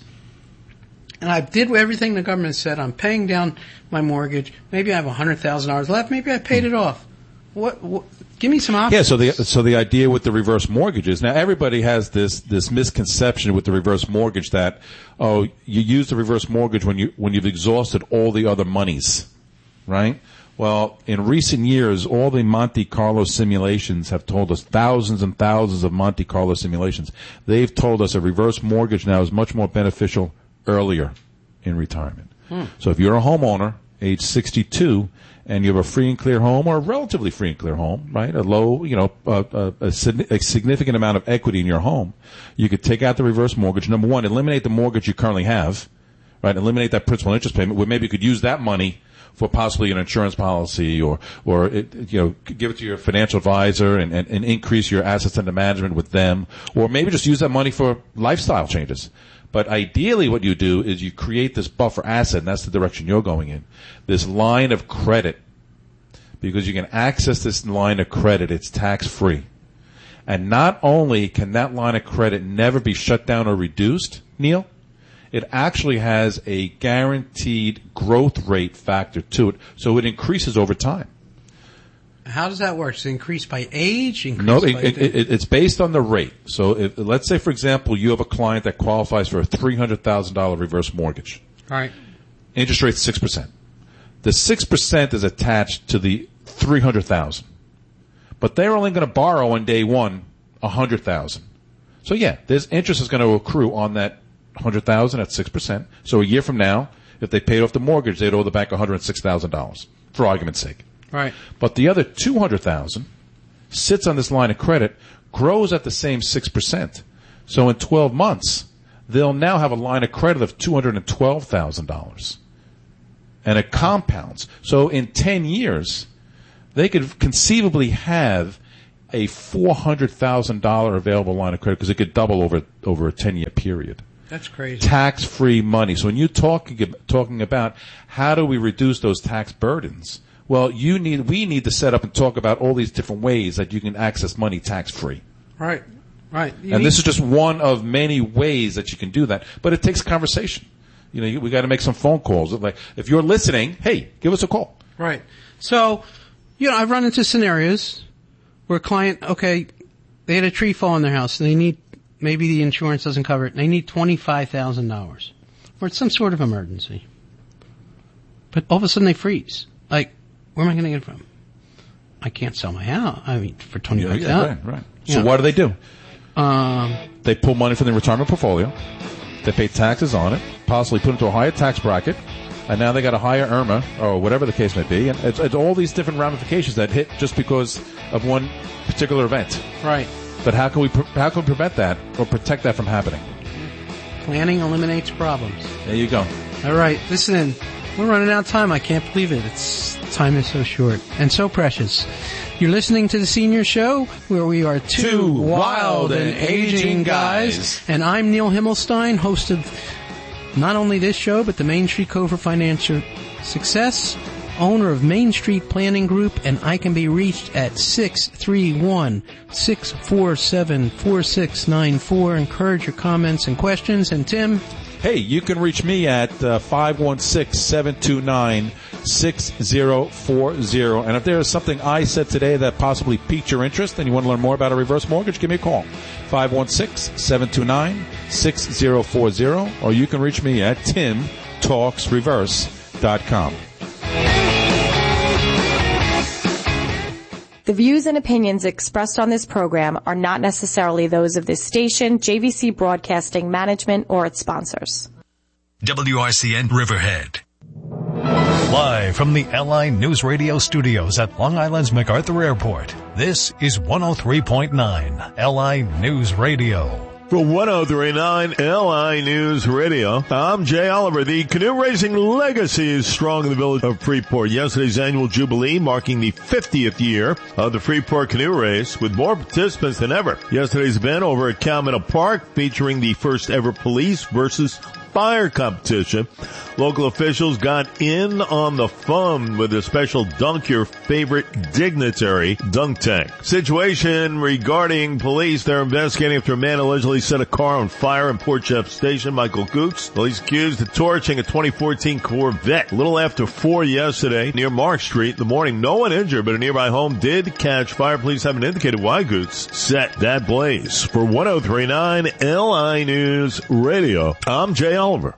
Speaker 15: and I did everything the government said. I'm paying down my mortgage. Maybe I have one hundred thousand dollars left. Maybe I paid it off. What, what, give me some options.
Speaker 16: Yeah, so the so the idea with the reverse mortgages, now everybody has this this misconception with the reverse mortgage that, oh, you use the reverse mortgage when you when you've exhausted all the other monies, right? Well, in recent years, all the Monte Carlo simulations have told us, thousands and thousands of Monte Carlo simulations, they've told us a reverse mortgage now is much more beneficial earlier in retirement. Hmm. So if you're a homeowner, age sixty-two, and you have a free and clear home, or a relatively free and clear home, right? A low, you know, a, a, a, a significant amount of equity in your home. You could take out the reverse mortgage. Number one, eliminate the mortgage you currently have, right? Eliminate that principal interest payment, where maybe you could use that money for possibly an insurance policy, or, or it, you know, give it to your financial advisor and, and, and increase your assets under management with them, or maybe just use that money for lifestyle changes. But ideally what you do is you create this buffer asset, and that's the direction you're going in. This line of credit, because you can access this line of credit, it's tax-free. And not only can that line of credit never be shut down or reduced, Neil, it actually has a guaranteed growth rate factor to it, so it increases over time.
Speaker 15: How does that work? Does it increase by age? Increase
Speaker 16: No,
Speaker 15: by
Speaker 16: it, it, it, it's based on the rate. So if, let's say, for example, you have a client that qualifies for a three hundred thousand dollars reverse mortgage.
Speaker 15: All right.
Speaker 16: Interest rate six percent. The six percent is attached to the three hundred thousand dollars. But they're only going to borrow on day one one hundred thousand dollars. So yeah, there's interest is going to accrue on that one hundred thousand dollars at six percent. So a year from now, if they paid off the mortgage, they'd owe the bank one hundred six thousand dollars, for argument's sake.
Speaker 15: Right.
Speaker 16: But the other two hundred thousand dollars sits on this line of credit, grows at the same six percent. So in twelve months, they'll now have a line of credit of two hundred twelve thousand dollars. And it compounds. So in ten years, they could conceivably have a four hundred thousand dollars available line of credit because it could double over over a ten-year period.
Speaker 15: That's crazy.
Speaker 16: Tax-free money. So when you're talking talking about how do we reduce those tax burdens, well, you need we need to set up and talk about all these different ways that you can access money tax-free.
Speaker 15: Right, right. You
Speaker 16: and
Speaker 15: need-
Speaker 16: this is just one of many ways that you can do that. But it takes conversation. You know, you, we got to make some phone calls. Like, if you're listening, hey, give us a call.
Speaker 15: Right. So, you know, I've run into scenarios where a client, okay, they had a tree fall in their house. And they need, maybe the insurance doesn't cover it. And they need twenty-five thousand dollars. Or it's some sort of emergency. But all of a sudden they freeze. Like, where am I going to get it from? I can't sell my house. I mean, for twenty-five thousand dollars.
Speaker 16: Yeah, yeah, right, right. So what do they do?
Speaker 15: Um,
Speaker 16: they pull money from the retirement portfolio. They pay taxes on it, possibly put it into a higher tax bracket, and now they got a higher I R M A, or whatever the case may be. And it's, it's all these different ramifications that hit just because of one particular event.
Speaker 15: Right.
Speaker 16: But how can we pre- how can we prevent that or protect that from happening?
Speaker 15: Planning eliminates problems.
Speaker 16: There you go.
Speaker 15: All right, listen, we're running out of time. I can't believe it. It's time is so short and so precious. You're listening to the Senior Show, where we are two,
Speaker 16: Two
Speaker 15: wild
Speaker 16: wild
Speaker 15: and
Speaker 16: and
Speaker 15: aging
Speaker 16: aging
Speaker 15: guys.
Speaker 16: guys.
Speaker 15: And I'm Neil Himmelstein, host of not only this show, but the Main Street Code for Financial Success, owner of Main Street Planning Group, and I can be reached at six three one, six four seven, four six nine four. Encourage your comments and questions. And Tim?
Speaker 16: Hey, you can reach me at uh, five one six, seven two nine, six zero four zero. And if there is something I said today that possibly piqued your interest and you want to learn more about a reverse mortgage, give me a call. five one six, seven two nine, six zero four zero. Or you can reach me at tim talks reverse dot com.
Speaker 4: The views and opinions expressed on this program are not necessarily those of this station, J V C Broadcasting Management, or its sponsors.
Speaker 5: W R C N Riverhead. Live from the L I News Radio studios at Long Island's MacArthur Airport, this is one oh three point nine L I News Radio.
Speaker 6: For one oh three point nine L I News Radio, I'm Jay Oliver. The canoe racing legacy is strong in the village of Freeport. Yesterday's annual jubilee marking the fiftieth year of the Freeport canoe race with more participants than ever. Yesterday's event over at Calmina Park featuring the first ever police versus fire competition. Local officials got in on the fun with a special dunk your favorite dignitary dunk tank. Situation regarding police, they're investigating after a man allegedly set a car on fire in Port Jeff Station. Michael Goots, well, he's accused of torching a twenty fourteen Corvette. A little after four yesterday near Mark Street in the morning. No one injured, but a nearby home did catch fire. Police haven't indicated why Goots set that blaze. For one oh three point nine L I News Radio, I'm Jay Oliver.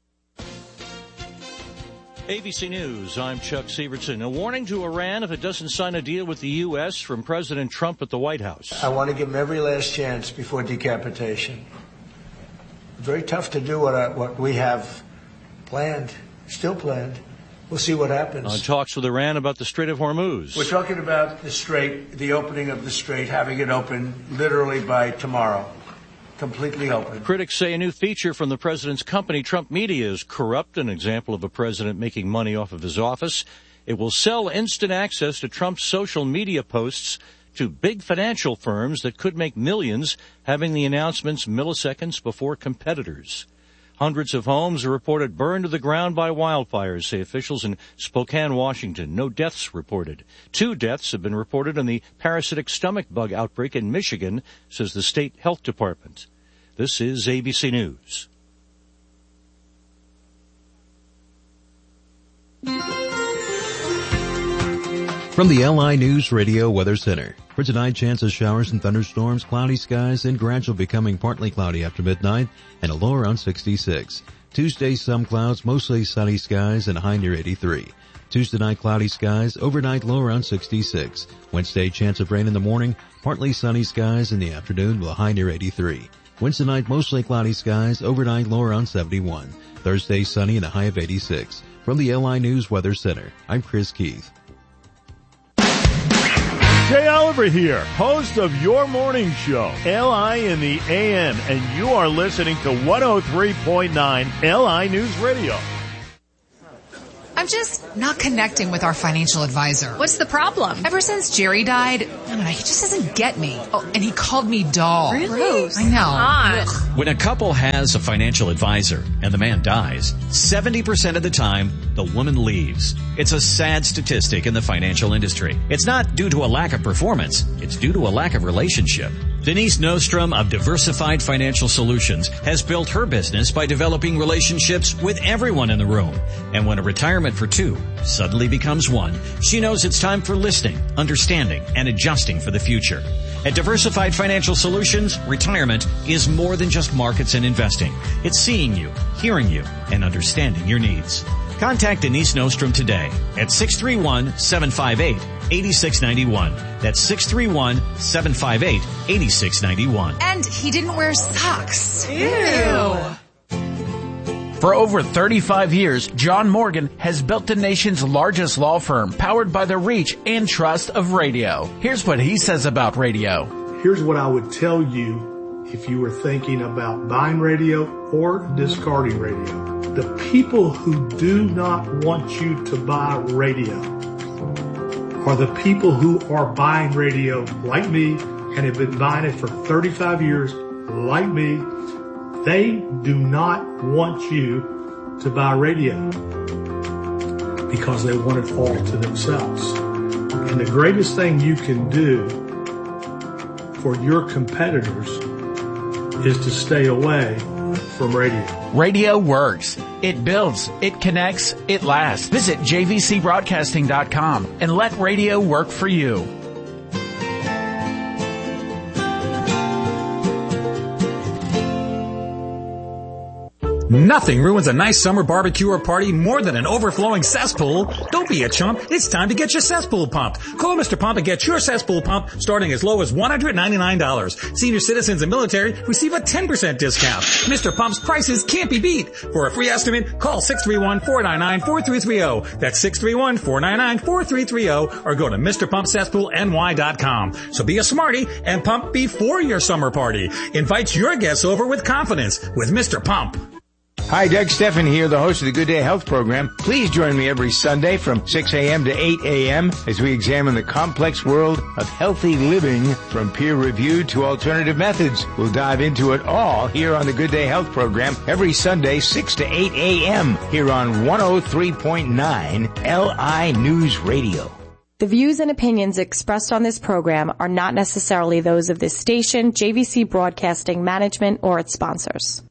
Speaker 7: A B C News, I'm Chuck Sievertson. A warning to Iran if it doesn't sign a deal with the U S from President Trump at the White House.
Speaker 8: I want to give him every last chance before decapitation. Very tough to do what, I, what we have planned, still planned. We'll see what happens.
Speaker 7: On talks with Iran about the Strait of Hormuz.
Speaker 8: We're talking about the strait, the opening of the strait, having it open literally by tomorrow. Completely open.
Speaker 7: Critics say a new feature from the president's company, Trump Media, is corrupt, an example of a president making money off of his office. It will sell instant access to Trump's social media posts to big financial firms that could make millions, having the announcements milliseconds before competitors. Hundreds of homes are reported burned to the ground by wildfires, say officials in Spokane, Washington. No deaths reported. Two deaths have been reported in the parasitic stomach bug outbreak in Michigan, says the state health department. This is A B C News.
Speaker 9: From the L I News Radio Weather Center. For tonight, chance of showers and thunderstorms, cloudy skies, and gradual becoming partly cloudy after midnight, and a low around sixty-six. Tuesday, some clouds, mostly sunny skies, and a high near eighty-three. Tuesday night, cloudy skies, overnight low around sixty-six. Wednesday, chance of rain in the morning, partly sunny skies in the afternoon with a high near eighty-three. Wednesday night, mostly cloudy skies. Overnight, low around seventy-one. Thursday, sunny and a high of eighty-six. From the L I News Weather Center, I'm Chris Keith.
Speaker 6: Jay Oliver here, host of your morning show, L I in the A M, and you are listening to one oh three point nine L I News Radio.
Speaker 2: I'm just not connecting with our financial advisor.
Speaker 22: What's the problem?
Speaker 2: Ever since Jerry died, I don't know, he just doesn't get me. Oh, and he called me doll.
Speaker 22: Really?
Speaker 2: Gross. I know. Ugh.
Speaker 23: When a couple has a financial advisor and the man dies, seventy percent of the time, the woman leaves. It's a sad statistic in the financial industry. It's not due to a lack of performance. It's due to a lack of relationship. Denise Nostrom of Diversified Financial Solutions has built her business by developing relationships with everyone in the room. And when a retirement for two suddenly becomes one, she knows it's time for listening, understanding, and adjusting for the future. At Diversified Financial Solutions, retirement is more than just markets and investing. It's seeing you, hearing you, and understanding your needs. Contact Denise Nostrom today at six three one, seven five eight, eight six nine one. That's six three one, seven five eight, eight six nine one.
Speaker 2: And he didn't wear socks.
Speaker 22: Ew.
Speaker 24: For over thirty-five years, John Morgan has built the nation's largest law firm, powered by the reach and trust of radio. Here's what he says about radio.
Speaker 25: Here's what I would tell you if you were thinking about buying radio or discarding radio. The people who do not want you to buy radio are the people who are buying radio like me and have been buying it for thirty-five years like me. They do not want you to buy radio because they want it all to themselves. And the greatest thing you can do for your competitors is to stay away from radio.
Speaker 24: Radio works. It builds. It connects. It lasts. Visit J V C broadcasting dot com and let radio work for you.
Speaker 26: Nothing ruins a nice summer barbecue or party more than an overflowing cesspool. Don't be a chump. It's time to get your cesspool pumped. Call Mister Pump and get your cesspool pump starting as low as one hundred ninety-nine dollars. Senior citizens and military receive a ten percent discount. Mister Pump's prices can't be beat. For a free estimate, call six three one, four nine nine, four three three zero. That's six three one, four nine nine, four three three zero or go to Mister Pump Cesspool N Y dot com. So be a smarty and pump before your summer party. Invite your guests over with confidence with Mister Pump.
Speaker 27: Hi, Doug Steffen here, the host of the Good Day Health program. Please join me every Sunday from six a.m. to eight a.m. as we examine the complex world of healthy living from peer-reviewed to alternative methods. We'll dive into it all here on the Good Day Health program every Sunday, six to eight a.m. here on one oh three point nine L I News Radio.
Speaker 4: The views and opinions expressed on this program are not necessarily those of this station, J V C Broadcasting Management, or its sponsors.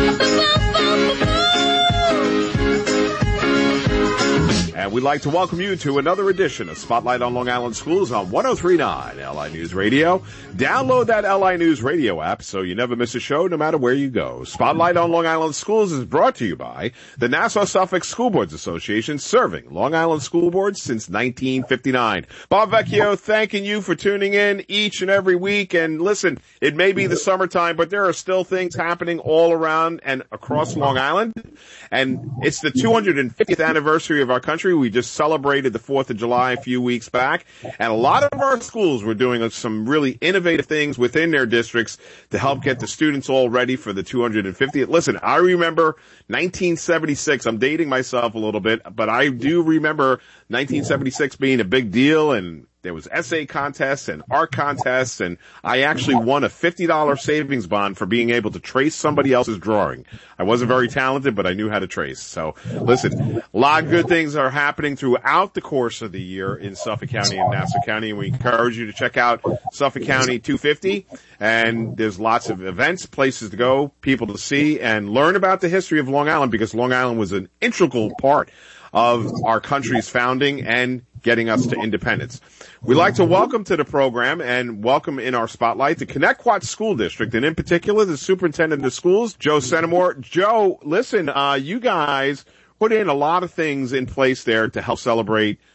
Speaker 28: And we'd like to welcome you to another edition of Spotlight on Long Island Schools on one oh three point nine L I News Radio. Download that L I News Radio app so you never miss a show no matter where you go. Spotlight on Long Island Schools is brought to you by the Nassau-Suffolk School Boards Association, serving Long Island school boards since nineteen fifty-nine. Bob Vecchio thanking you for tuning in each and every week. And listen, it may be the summertime, but there are still things happening all around and across Long Island. And it's the two hundred fiftieth anniversary of our country. We just celebrated the fourth of July a few weeks back, and a lot of our schools were doing some really innovative things within their districts to help get the students all ready for the two hundred fiftieth. Listen, I remember nineteen seventy-six. I'm dating myself a little bit, but I do remember nineteen seventy-six being a big deal, and there was essay contests and art contests, and I actually won a fifty dollars savings bond for being able to trace somebody else's drawing. I wasn't very talented, but I knew how to trace. So listen, a lot of good things are happening throughout the course of the year in Suffolk County and Nassau County, and we encourage you to check out Suffolk County two fifty, and there's lots of events, places to go, people to see, and learn about the history of Long Island, because Long Island was an integral part of our country's founding and getting us to independence. We'd like to welcome to the program and welcome in our spotlight the Connecticut School District, and in particular the superintendent of schools, Joe Centimore. Joe, listen, uh, you guys put in a lot of things in place there to help celebrate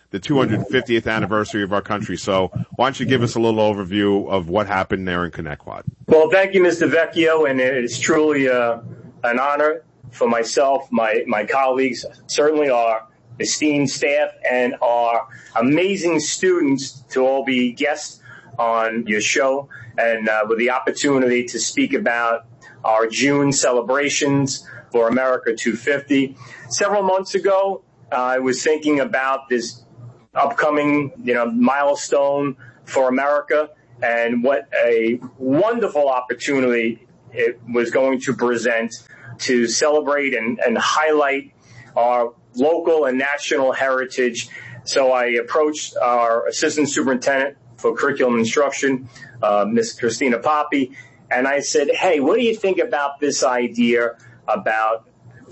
Speaker 28: the two hundred fiftieth anniversary of our country. So why don't you give us a little overview of what happened there in Connecticut?
Speaker 1: Well, thank you, Mister Vecchio, and it's truly uh, an honor for myself, my, my colleagues, certainly our esteemed staff, and our amazing students to all be guests on your show, and uh, with the opportunity to speak about our June celebrations for America two fifty. Several months ago, uh, I was thinking about this upcoming, you know, milestone for America, and what a wonderful opportunity it was going to present to celebrate and, and highlight our local and national heritage. So I approached our Assistant Superintendent for Curriculum Instruction, uh, Miz Christina Poppy, and I said, hey, what do you think about this idea about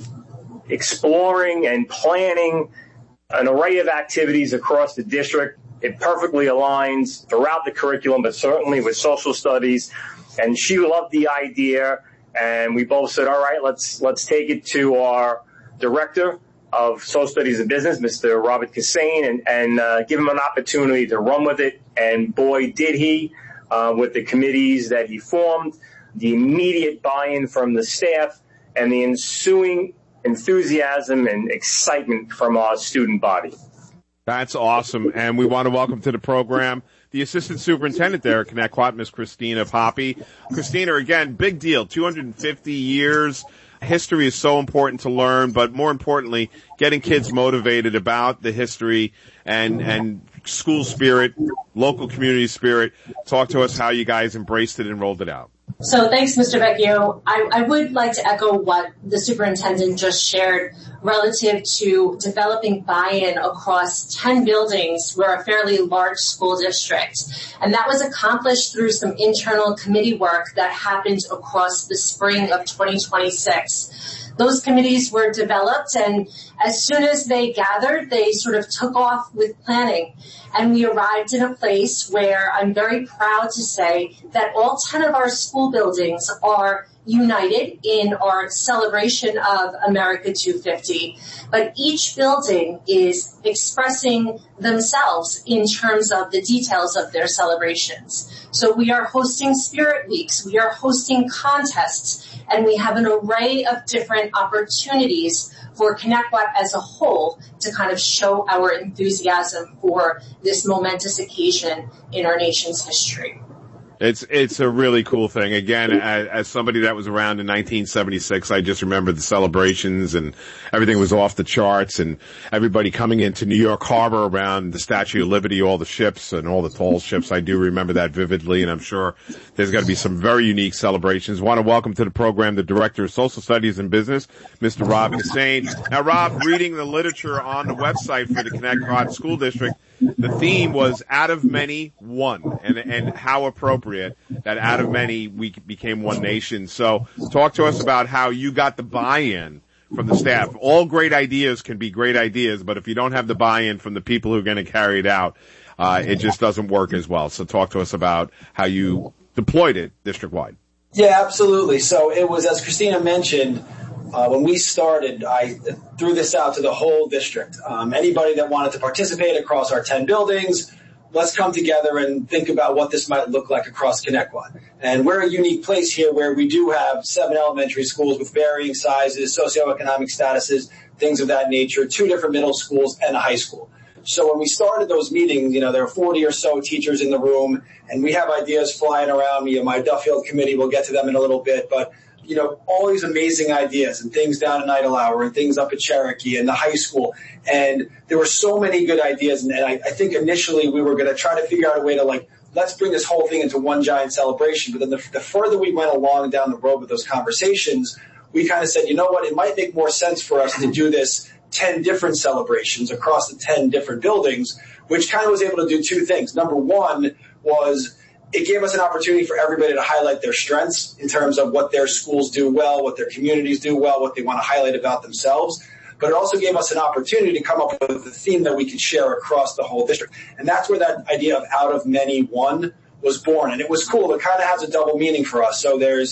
Speaker 1: exploring and planning an array of activities across the district? It perfectly aligns throughout the curriculum, but certainly with social studies. And she loved the idea, and we both said, all right, let's let's take it to our director of Social Studies and Business, Mister Robert Cassane, and, and uh, give him an opportunity to run with it. And boy, did he, uh, with the committees that he formed, the immediate buy-in from the staff, and the ensuing enthusiasm and excitement from our student body.
Speaker 28: That's awesome. And we want to welcome to the program the Assistant Superintendent there at Connecticut, Miz Christina Poppy. Christina, again, big deal, two hundred fifty years. History is so important to learn, but more importantly, getting kids motivated about the history and, and school spirit, local community spirit. Talk to us how you guys embraced it and rolled it out.
Speaker 3: So thanks, Mister Vecchio. I, I would like to echo what the superintendent just shared relative to developing buy-in across ten buildings. We're a fairly large school district, and that was accomplished through some internal committee work that happened across the spring of twenty twenty-six. Those committees were developed, and as soon as they gathered, they sort of took off with planning. And we arrived in a place where I'm very proud to say that all ten of our school buildings are united in our celebration of America two fifty. But each building is expressing themselves in terms of the details of their celebrations. So we are hosting Spirit Weeks, we are hosting contests, and we have an array of different opportunities for Connecticut as a whole to kind of show our enthusiasm for this momentous occasion in our nation's history.
Speaker 28: It's it's a really cool thing. Again, as, as somebody that was around in nineteen seventy-six, I just remember the celebrations and everything was off the charts, and everybody coming into New York Harbor around the Statue of Liberty, all the ships and all the tall ships. I do remember that vividly, and I'm sure there's going to be some very unique celebrations. I want to welcome to the program the Director of Social Studies and Business, Mister Rob Cassane. Now, Rob, reading the literature on the website for the Connecticut School District, the theme was out of many, one, and, and how appropriate that out of many we became one nation. So talk to us about how you got the buy-in from the staff. All great ideas can be great ideas, but if you don't have the buy-in from the people who are going to carry it out, uh, it just doesn't work as well. So talk to us about how you deployed it district-wide.
Speaker 10: Yeah, absolutely. So it was, as Christina mentioned, Uh, when we started, I threw this out to the whole district. Um, anybody that wanted to participate across our ten buildings, let's come together and think about what this might look like across Connecticut. And we're a unique place here where we do have seven elementary schools with varying sizes, socioeconomic statuses, things of that nature, two different middle schools, and a high school. So when we started those meetings, you know, there were forty or so teachers in the room, and we have ideas flying around. You know, my Duffield committee, we'll get to them in a little bit, but you know, all these amazing ideas and things down in Idlehour and things up at Cherokee and the high school. And there were so many good ideas. And, and I, I think initially we were going to try to figure out a way to, like, let's bring this whole thing into one giant celebration. But then the, the further we went along down the road with those conversations, we kind of said, you know what, it might make more sense for us to do this ten different celebrations across the ten different buildings, which kind of was able to do two things. Number one was it gave us an opportunity for everybody to highlight their strengths in terms of what their schools do well, what their communities do well, what they want to highlight about themselves. But it also gave us an opportunity to come up with a theme that we could share across the whole district. And that's where that idea of out of many, one was born. And it was cool. It kind of has a double meaning for us. So there's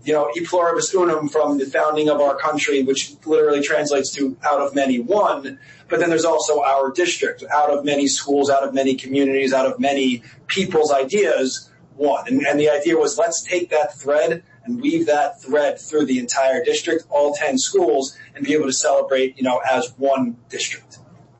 Speaker 10: you know, e pluribus unum from the founding of our country, which literally translates to out of many one. But then there's also our district, out of many schools, out of many communities, out of many people's ideas, one. And, and the idea was, let's take that thread and weave that thread through the entire district, all ten schools, and be able to celebrate, you know, as one district.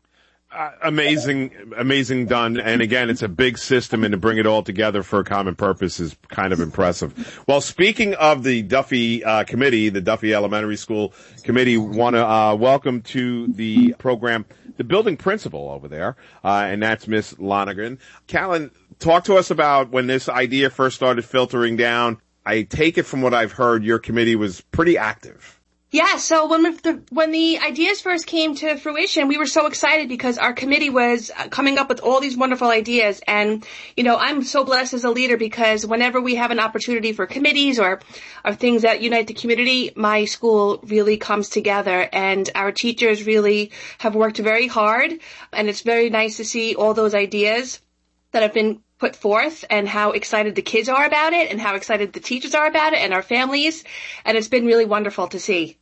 Speaker 28: Uh, amazing, amazing done. And again, it's a big system, and to bring it all together for a common purpose is kind of impressive. Well, speaking of the Duffy uh, committee, the Duffy Elementary School committee, want to uh, welcome to the program the building principal over there, uh, and that's Miss Lonergan. Callan, talk to us about when this idea first started filtering down. I take it from what I've heard, your committee was pretty active.
Speaker 11: Yeah, so when the, when the ideas first came to fruition, we were so excited because our committee was coming up with all these wonderful ideas. And, you know, I'm so blessed as a leader because whenever we have an opportunity for committees or, or things that unite the community, my school really comes together. And our teachers really have worked very hard. And it's very nice to see all those ideas that have been put forth and how excited the kids are about it and how excited the teachers are about it and our families. And it's been really wonderful to see.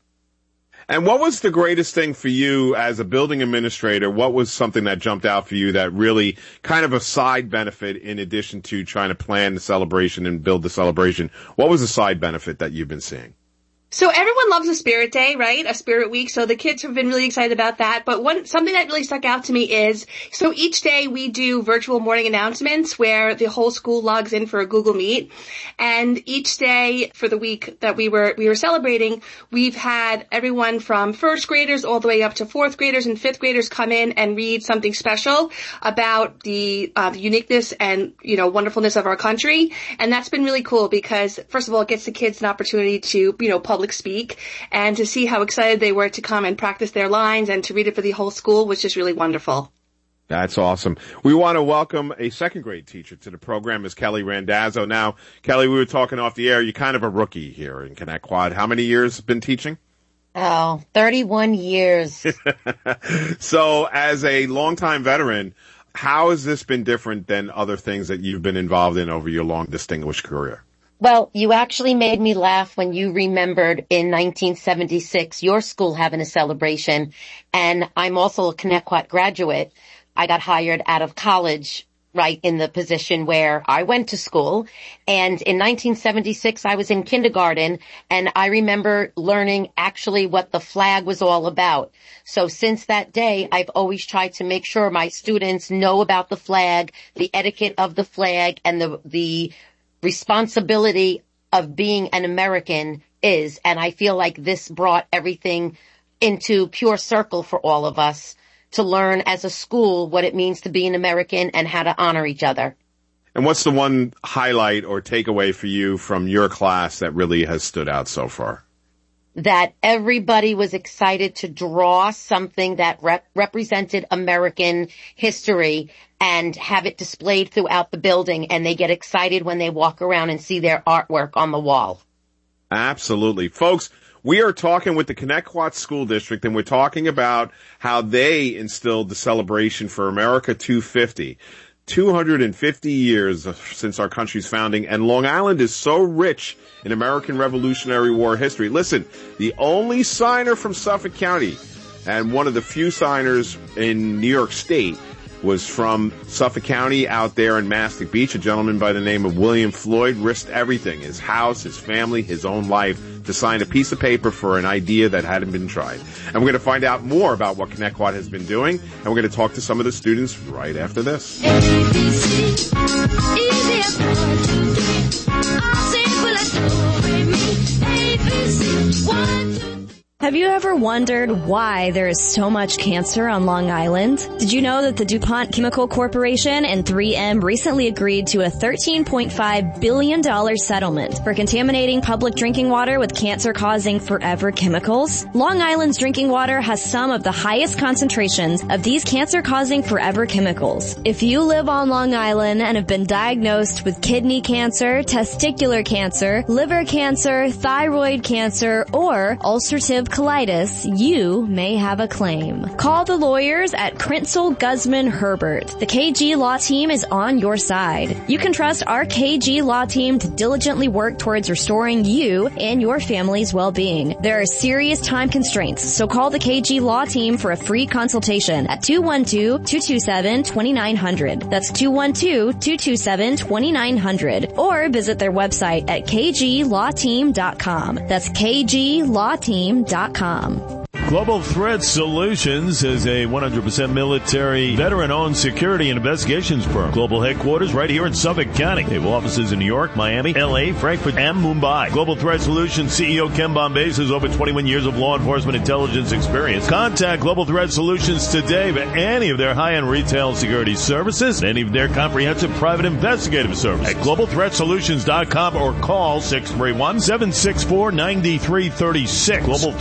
Speaker 28: And what was the greatest thing for you as a building administrator? What was something that jumped out for you that really kind of a side benefit in addition to trying to plan the celebration and build the celebration? What was the side benefit that you've been seeing?
Speaker 11: So everyone loves a Spirit Day, right? A Spirit Week. So the kids have been really excited about that. But one, something that really stuck out to me is, so each day we do virtual morning announcements where the whole school logs in for a Google Meet. And each day for the week that we were, we were celebrating, we've had everyone from first graders all the way up to fourth graders and fifth graders come in and read something special about the, uh, the uniqueness and, you know, wonderfulness of our country. And that's been really cool because, first of all, it gets the kids an opportunity to, you know, public speak and to see how excited they were to come and practice their lines and to read it for the whole school was just really wonderful.
Speaker 28: That's awesome. We want to welcome a second grade teacher to the program, is Kelly Randazzo. Now, Kelly, we were talking off the air. You're kind of a rookie here in Connect-Quad. How many years been teaching?
Speaker 12: Oh, thirty-one years.
Speaker 28: So as a longtime veteran, how has this been different than other things that you've been involved in over your long distinguished career?
Speaker 12: Well, you actually made me laugh when you remembered in nineteen seventy-six your school having a celebration. And I'm also a Connect-Quad graduate. I got hired out of college, right in the position where I went to school. And in nineteen seventy-six, I was in kindergarten, and I remember learning actually what the flag was all about. So since that day, I've always tried to make sure my students know about the flag, the etiquette of the flag, and the the responsibility of being an American is. And I feel like this brought everything into pure circle for all of us to learn as a school what it means to be an American and how to honor each other.
Speaker 28: And what's the one highlight or takeaway for you from your class that really has stood out so far?
Speaker 12: That everybody was excited to draw something that rep- represented American history and have it displayed throughout the building, and they get excited when they walk around and see their artwork on the wall. Absolutely.
Speaker 28: Folks, we are talking with the Connect-Quad School District, and we're talking about how they instilled the celebration for America two fifty. two hundred fifty years since our country's founding, and Long Island is so rich in American Revolutionary War history. Listen, the only signer from Suffolk County and one of the few signers in New York State was from Suffolk County out there in Mastic Beach. A gentleman by the name of William Floyd risked everything, his house, his family, his own life, to sign a piece of paper for an idea that hadn't been tried. And we're going to find out more about what Connect-Quad has been doing, and we're going to talk to some of the students right after this.
Speaker 13: Have you ever wondered why there is so much cancer on Long Island? Did you know that the DuPont Chemical Corporation and three M recently agreed to a thirteen point five billion dollars settlement for contaminating public drinking water with cancer-causing forever chemicals? Long Island's drinking water has some of the highest concentrations of these cancer-causing forever chemicals. If you live on Long Island and have been diagnosed with kidney cancer, testicular cancer, liver cancer, thyroid cancer, or ulcerative colitis, you may have a claim. Call the lawyers at Krentzel, Guzman, Herbert. The K G Law Team is on your side. You can trust our K G Law Team to diligently work towards restoring you and your family's well-being. There are serious time constraints, so call the K G Law Team for a free consultation at two one two, two two seven, two nine zero zero. That's two one two, two two seven, two nine zero zero. Or visit their website at k g law team dot com. That's k g law team dot com.
Speaker 6: Global Threat Solutions is a one hundred percent military, veteran-owned security and investigations firm. Global headquarters right here in Suffolk County. They have offices in New York, Miami, L A, Frankfurt, and Mumbai. Global Threat Solutions C E O Ken Bombase has over twenty-one years of law enforcement intelligence experience. Contact Global Threat Solutions today for any of their high-end retail security services, any of their comprehensive private investigative services at global threat solutions dot com or call six three one, seven six four, nine three three six. Global